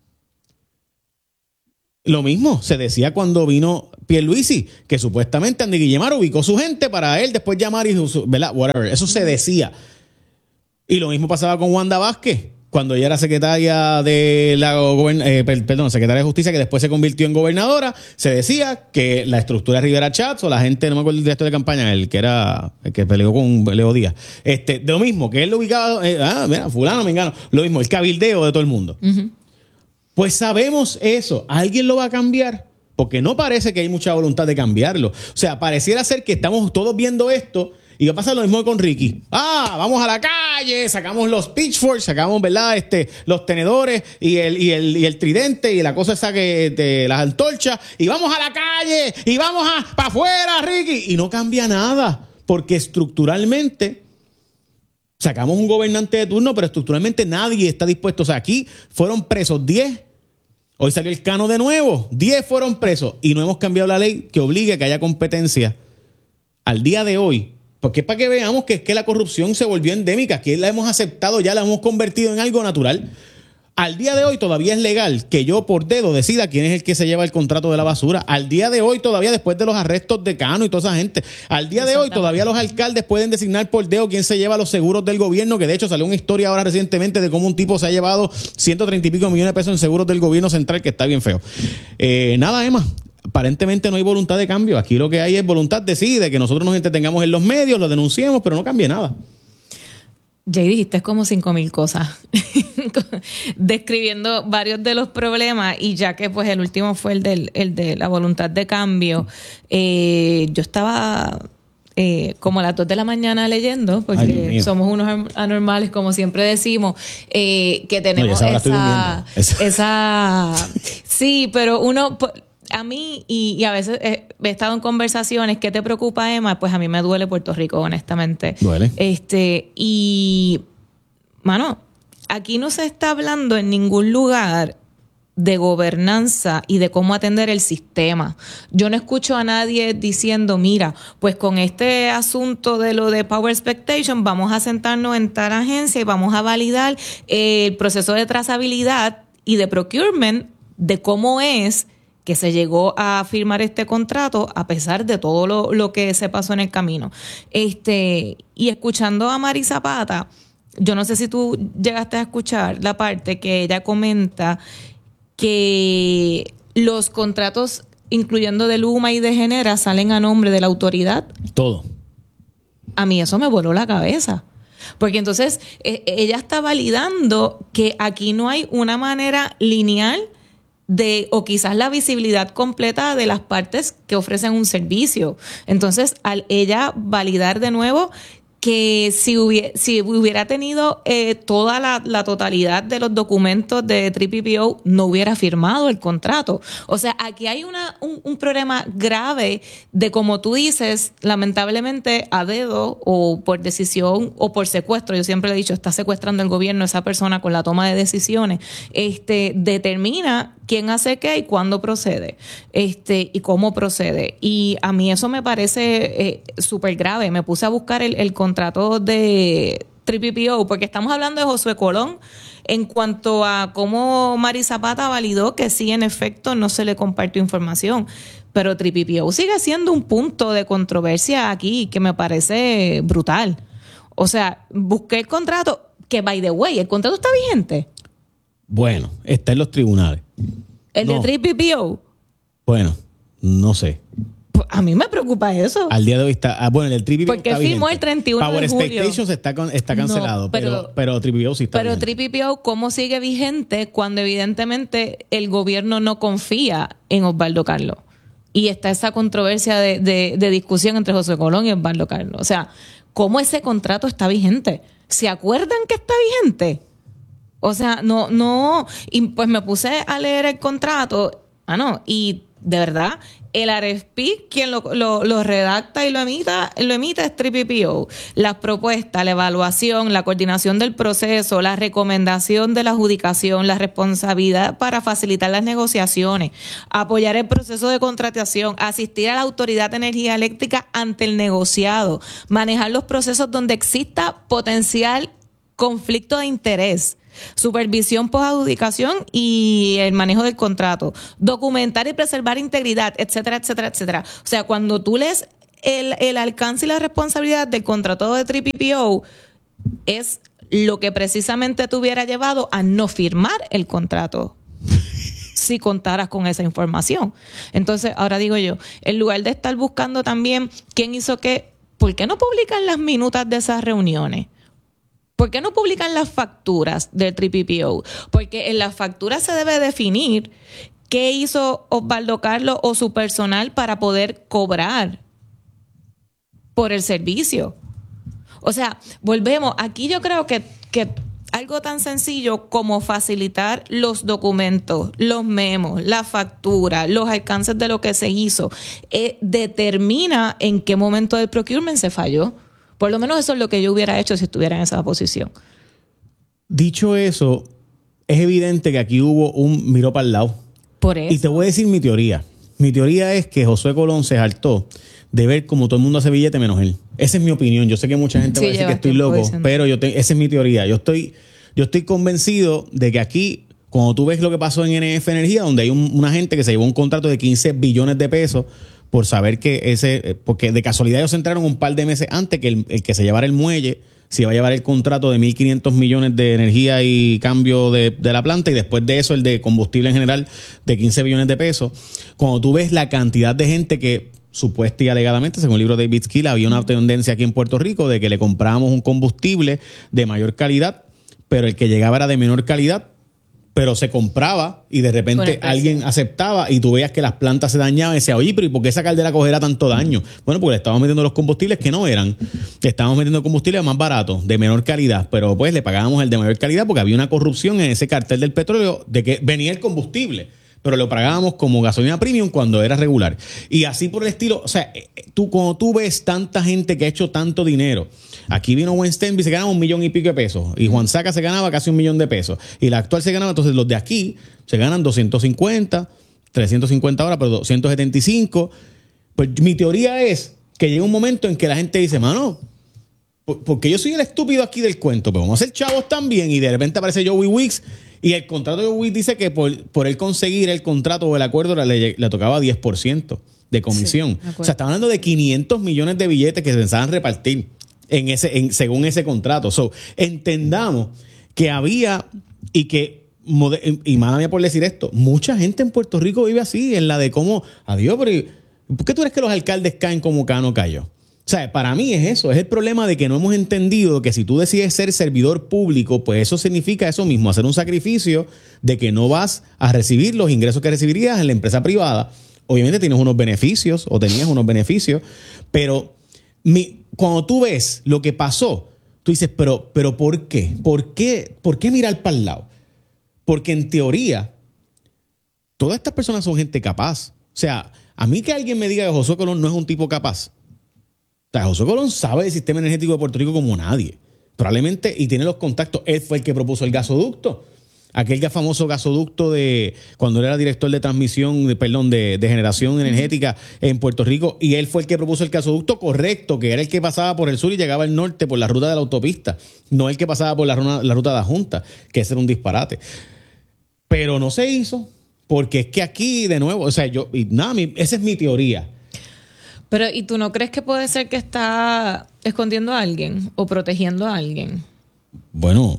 lo mismo se decía cuando vino Pierluisi, que supuestamente Andy Guillemar ubicó su gente para él después llamar y, ¿verdad? Whatever. Eso se decía. Y lo mismo pasaba con Wanda Vázquez, cuando ella era secretaria de la eh, perdón, secretaria de Justicia, que después se convirtió en gobernadora. Se decía que la estructura de Rivera Chats o la gente, no me acuerdo el director de campaña, el que era el que peleó con Leo Díaz, este, de lo mismo, que él lo ubicaba, eh, ah, mira, fulano, mengano, lo mismo, el cabildeo de todo el mundo. Uh-huh. Pues sabemos eso. ¿Alguien lo va a cambiar? Porque no parece que hay mucha voluntad de cambiarlo. O sea, pareciera ser que estamos todos viendo esto y va a pasar lo mismo con Ricky. Ah, vamos a la calle, sacamos los pitchforks, sacamos, ¿verdad? Este, los tenedores y el, y el, y el tridente y la cosa esa que de las antorchas y vamos a la calle y vamos a para afuera, Ricky. Y no cambia nada porque estructuralmente sacamos un gobernante de turno, pero estructuralmente nadie está dispuesto. O sea, aquí fueron presos diez. Hoy salió el Cano de nuevo. diez fueron presos y no hemos cambiado la ley que obligue a que haya competencia al día de hoy. Porque es para que veamos que es que la corrupción se volvió endémica. Aquí la hemos aceptado, ya la hemos convertido en algo natural. Al día de hoy todavía es legal que yo por dedo decida quién es el que se lleva el contrato de la basura. Al día de hoy todavía, después de los arrestos de Cano y toda esa gente, al día de hoy todavía los alcaldes pueden designar por dedo quién se lleva los seguros del gobierno, que de hecho salió una historia ahora recientemente de cómo un tipo se ha llevado ciento treinta y pico millones de pesos en seguros del gobierno central, que está bien feo. Eh, nada, Emma. Aparentemente no hay voluntad de cambio. Aquí lo que hay es voluntad de sí, de que nosotros nos entretengamos en los medios, lo denunciemos, pero no cambie nada. Jay, dijiste como cinco mil cosas describiendo varios de los problemas, y ya que pues el último fue el, del, el de la voluntad de cambio, eh, yo estaba eh, como a las dos de la mañana leyendo, porque somos unos anormales, como siempre decimos, eh, que tenemos no, esa, esa sí, pero uno... A mí, y, y a veces he, he estado en conversaciones, ¿qué te preocupa, Emma? Pues a mí me duele Puerto Rico, honestamente. Duele. Este, y, mano, aquí no se está hablando en ningún lugar de gobernanza y de cómo atender el sistema. Yo no escucho a nadie diciendo, mira, pues con este asunto de lo de Power Expectation vamos a sentarnos en tal agencia y vamos a validar el proceso de trazabilidad y de procurement de cómo es que se llegó a firmar este contrato a pesar de todo lo, lo que se pasó en el camino. Este, y escuchando a Mari Zapata, yo no sé si tú llegaste a escuchar la parte que ella comenta que los contratos, incluyendo de Luma y de Genera, salen a nombre de la autoridad. Todo. A mí eso me voló la cabeza. Porque entonces eh, ella está validando que aquí no hay una manera lineal de, o quizás la visibilidad completa de las partes que ofrecen un servicio. Entonces, al ella validar de nuevo que si hubiera, si hubiera tenido eh, toda la, la totalidad de los documentos de tres P P O, no hubiera firmado el contrato. O sea, aquí hay una, un, un problema grave de, como tú dices, lamentablemente a dedo o por decisión o por secuestro, yo siempre le he dicho, está secuestrando el gobierno esa persona con la toma de decisiones, este, determina quién hace qué y cuándo procede, este, y cómo procede. Y a mí eso me parece eh, súper grave. Me puse a buscar el, el contrato de tres P P O, porque estamos hablando de Josué Colón en cuanto a cómo Mari Zapata validó que sí, en efecto, no se le compartió información. Pero tres P P O sigue siendo un punto de controversia aquí que me parece brutal. O sea, busqué el contrato, que by the way, ¿el contrato está vigente? Bueno, está en los tribunales. ¿El no. de tres P P O? Bueno, no sé. Pues a mí me preocupa eso. Al día de hoy está... Ah, bueno, el tres P P O porque está firmó vigente. el treinta y uno Power de julio. Expectations está, con, está cancelado, no, pero, pero, pero tres P P O sí está pero vigente. Pero tres P P O, ¿cómo sigue vigente cuando evidentemente el gobierno no confía en Osvaldo Carlos? Y está esa controversia de, de, de discusión entre José Colón y Osvaldo Carlos. O sea, ¿cómo ese contrato está vigente? ¿Se acuerdan que está vigente? O sea, no, no, y pues me puse a leer el contrato, ah, no, y de verdad, el R F P, quien lo, lo, lo redacta y lo emita, lo emite es tres P P O. Las propuestas, la evaluación, la coordinación del proceso, la recomendación de la adjudicación, la responsabilidad para facilitar las negociaciones, apoyar el proceso de contratación, asistir a la Autoridad de Energía Eléctrica ante el negociado, manejar los procesos donde exista potencial conflicto de interés. supervisión posadjudicación y el manejo del contrato, documentar y preservar integridad, etcétera, etcétera, etcétera. O sea, cuando tú lees el, el alcance y la responsabilidad del contrato de tres P P O, es lo que precisamente te hubiera llevado a no firmar el contrato si contaras con esa información. Entonces, ahora digo yo, en lugar de estar buscando también quién hizo qué, ¿por qué no publican las minutas de esas reuniones? ¿Por qué no publican las facturas del tres P P O? Porque en las facturas se debe definir qué hizo Osvaldo Carlos o su personal para poder cobrar por el servicio. O sea, volvemos. Aquí yo creo que, que algo tan sencillo como facilitar los documentos, los memos, la factura, los alcances de lo que se hizo, eh, determina en qué momento del procurement se falló. Por lo menos eso es lo que yo hubiera hecho si estuviera en esa posición. Dicho eso, es evidente que aquí hubo un miró para el lado. Por eso. Y te voy a decir mi teoría. Mi teoría es que Josué Colón se hartó de ver como todo el mundo hace billete menos él. Esa es mi opinión. Yo sé que mucha gente sí, va a decir que estoy loco, diciendo. pero yo te, esa es mi teoría. Yo estoy, yo estoy convencido de que aquí, cuando tú ves lo que pasó en N F Energía, donde hay un, una gente que se llevó un contrato de quince billones de pesos por saber que ese, porque de casualidad ellos se enteraron un par de meses antes que el, el que se llevara el muelle se iba a llevar el contrato de mil quinientos millones de energía y cambio de, de la planta, y después de eso el de combustible en general de quince billones de pesos. Cuando tú ves la cantidad de gente que supuesta y alegadamente, según el libro de David Skill, había una tendencia aquí en Puerto Rico de que le comprábamos un combustible de mayor calidad, pero el que llegaba era de menor calidad, pero se compraba y de repente alguien aceptaba y tú veías que las plantas se dañaban y decía, oye, pero ¿y por qué esa caldera cogerá tanto daño? Bueno, porque le estábamos metiendo los combustibles que no eran. Le estábamos metiendo combustibles más baratos, de menor calidad, pero pues le pagábamos el de mayor calidad porque había una corrupción en ese cartel del petróleo de que venía el combustible, pero lo pagábamos como gasolina premium cuando era regular. Y así por el estilo. O sea, tú cuando tú ves tanta gente que ha hecho tanto dinero, aquí vino Weinstein y se ganaba un millón y pico de pesos, y Juan Saca se ganaba casi un millón de pesos, y la actual se ganaba, entonces los de aquí se ganan doscientos cincuenta, trescientos cincuenta ahora, pero doscientos setenta y cinco. Pues mi teoría es que llega un momento en que la gente dice, mano, porque yo soy el estúpido aquí del cuento, pero vamos a ser chavos también, y de repente aparece Joey Wicks, y el contrato de Joey Wicks dice que por, por él conseguir el contrato o el acuerdo le, le tocaba diez por ciento de comisión. Sí, o sea, está hablando de quinientos millones de billetes que se pensaban repartir en ese, en, según ese contrato. So, entendamos que había y que, y mala mía por decir esto, mucha gente en Puerto Rico vive así, en la de cómo, adiós, pero ¿por qué tú crees que los alcaldes caen como Cano cayó? O sea, para mí es eso, es el problema de que no hemos entendido que si tú decides ser servidor público, pues eso significa eso mismo, hacer un sacrificio de que no vas a recibir los ingresos que recibirías en la empresa privada. Obviamente tienes unos beneficios o tenías unos beneficios, pero mi, cuando tú ves lo que pasó, tú dices, pero, pero ¿por qué? ¿Por qué? ¿Por qué mirar para el lado? Porque en teoría, todas estas personas son gente capaz. O sea, a mí que alguien me diga que Josué Colón no es un tipo capaz. O sea, Josué Colón sabe del sistema energético de Puerto Rico como nadie. Probablemente, y tiene los contactos. Él fue el que propuso el gasoducto. Aquel famoso gasoducto de cuando él era director de transmisión, de, perdón, de, de generación energética en Puerto Rico, y él fue el que propuso el gasoducto correcto, que era el que pasaba por el sur y llegaba al norte por la ruta de la autopista, no el que pasaba por la, la ruta de la Junta, que ese era un disparate. Pero no se hizo, porque es que aquí, de nuevo, o sea, yo, y nada, mi, esa es mi teoría. Pero, ¿y tú no crees que puede ser que está escondiendo a alguien o protegiendo a alguien? Bueno,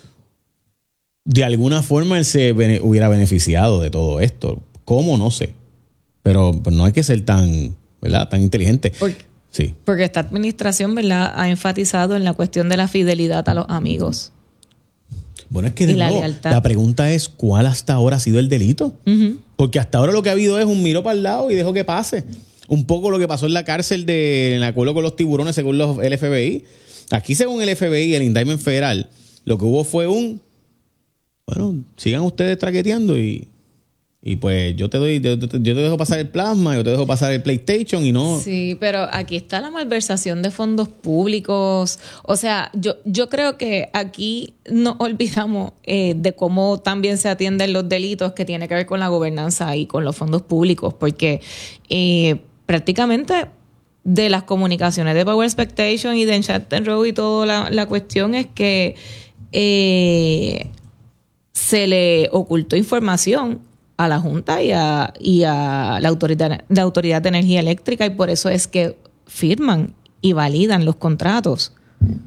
de alguna forma él se bene- hubiera beneficiado de todo esto. ¿Cómo? No sé. Pero, pero no hay que ser tan, ¿verdad? Tan inteligente. Porque, sí. Porque esta administración, ¿verdad?, ha enfatizado en la cuestión de la fidelidad a los amigos. Bueno, es que de la, nuevo, la pregunta es, ¿cuál hasta ahora ha sido el delito? Uh-huh. Porque hasta ahora lo que ha habido es un miro para el lado y dejo que pase. Un poco lo que pasó en la cárcel de, en el acuerdo con los tiburones, según los, el F B I. Aquí, según el F B I, el indictment federal, lo que hubo fue un, bueno, sigan ustedes traqueteando y, y pues yo te doy, yo, yo te dejo pasar el plasma, yo te dejo pasar el PlayStation y no. Sí, pero aquí está la malversación de fondos públicos. O sea, yo, yo creo que aquí nos olvidamos eh, de cómo también se atienden los delitos que tiene que ver con la gobernanza y con los fondos públicos, porque eh, prácticamente de las comunicaciones de Power Expectation y de Enchanted Road y toda la, la cuestión es que eh, se le ocultó información a la Junta y a, y a la autoridad, la Autoridad de Energía Eléctrica, y por eso es que firman y validan los contratos.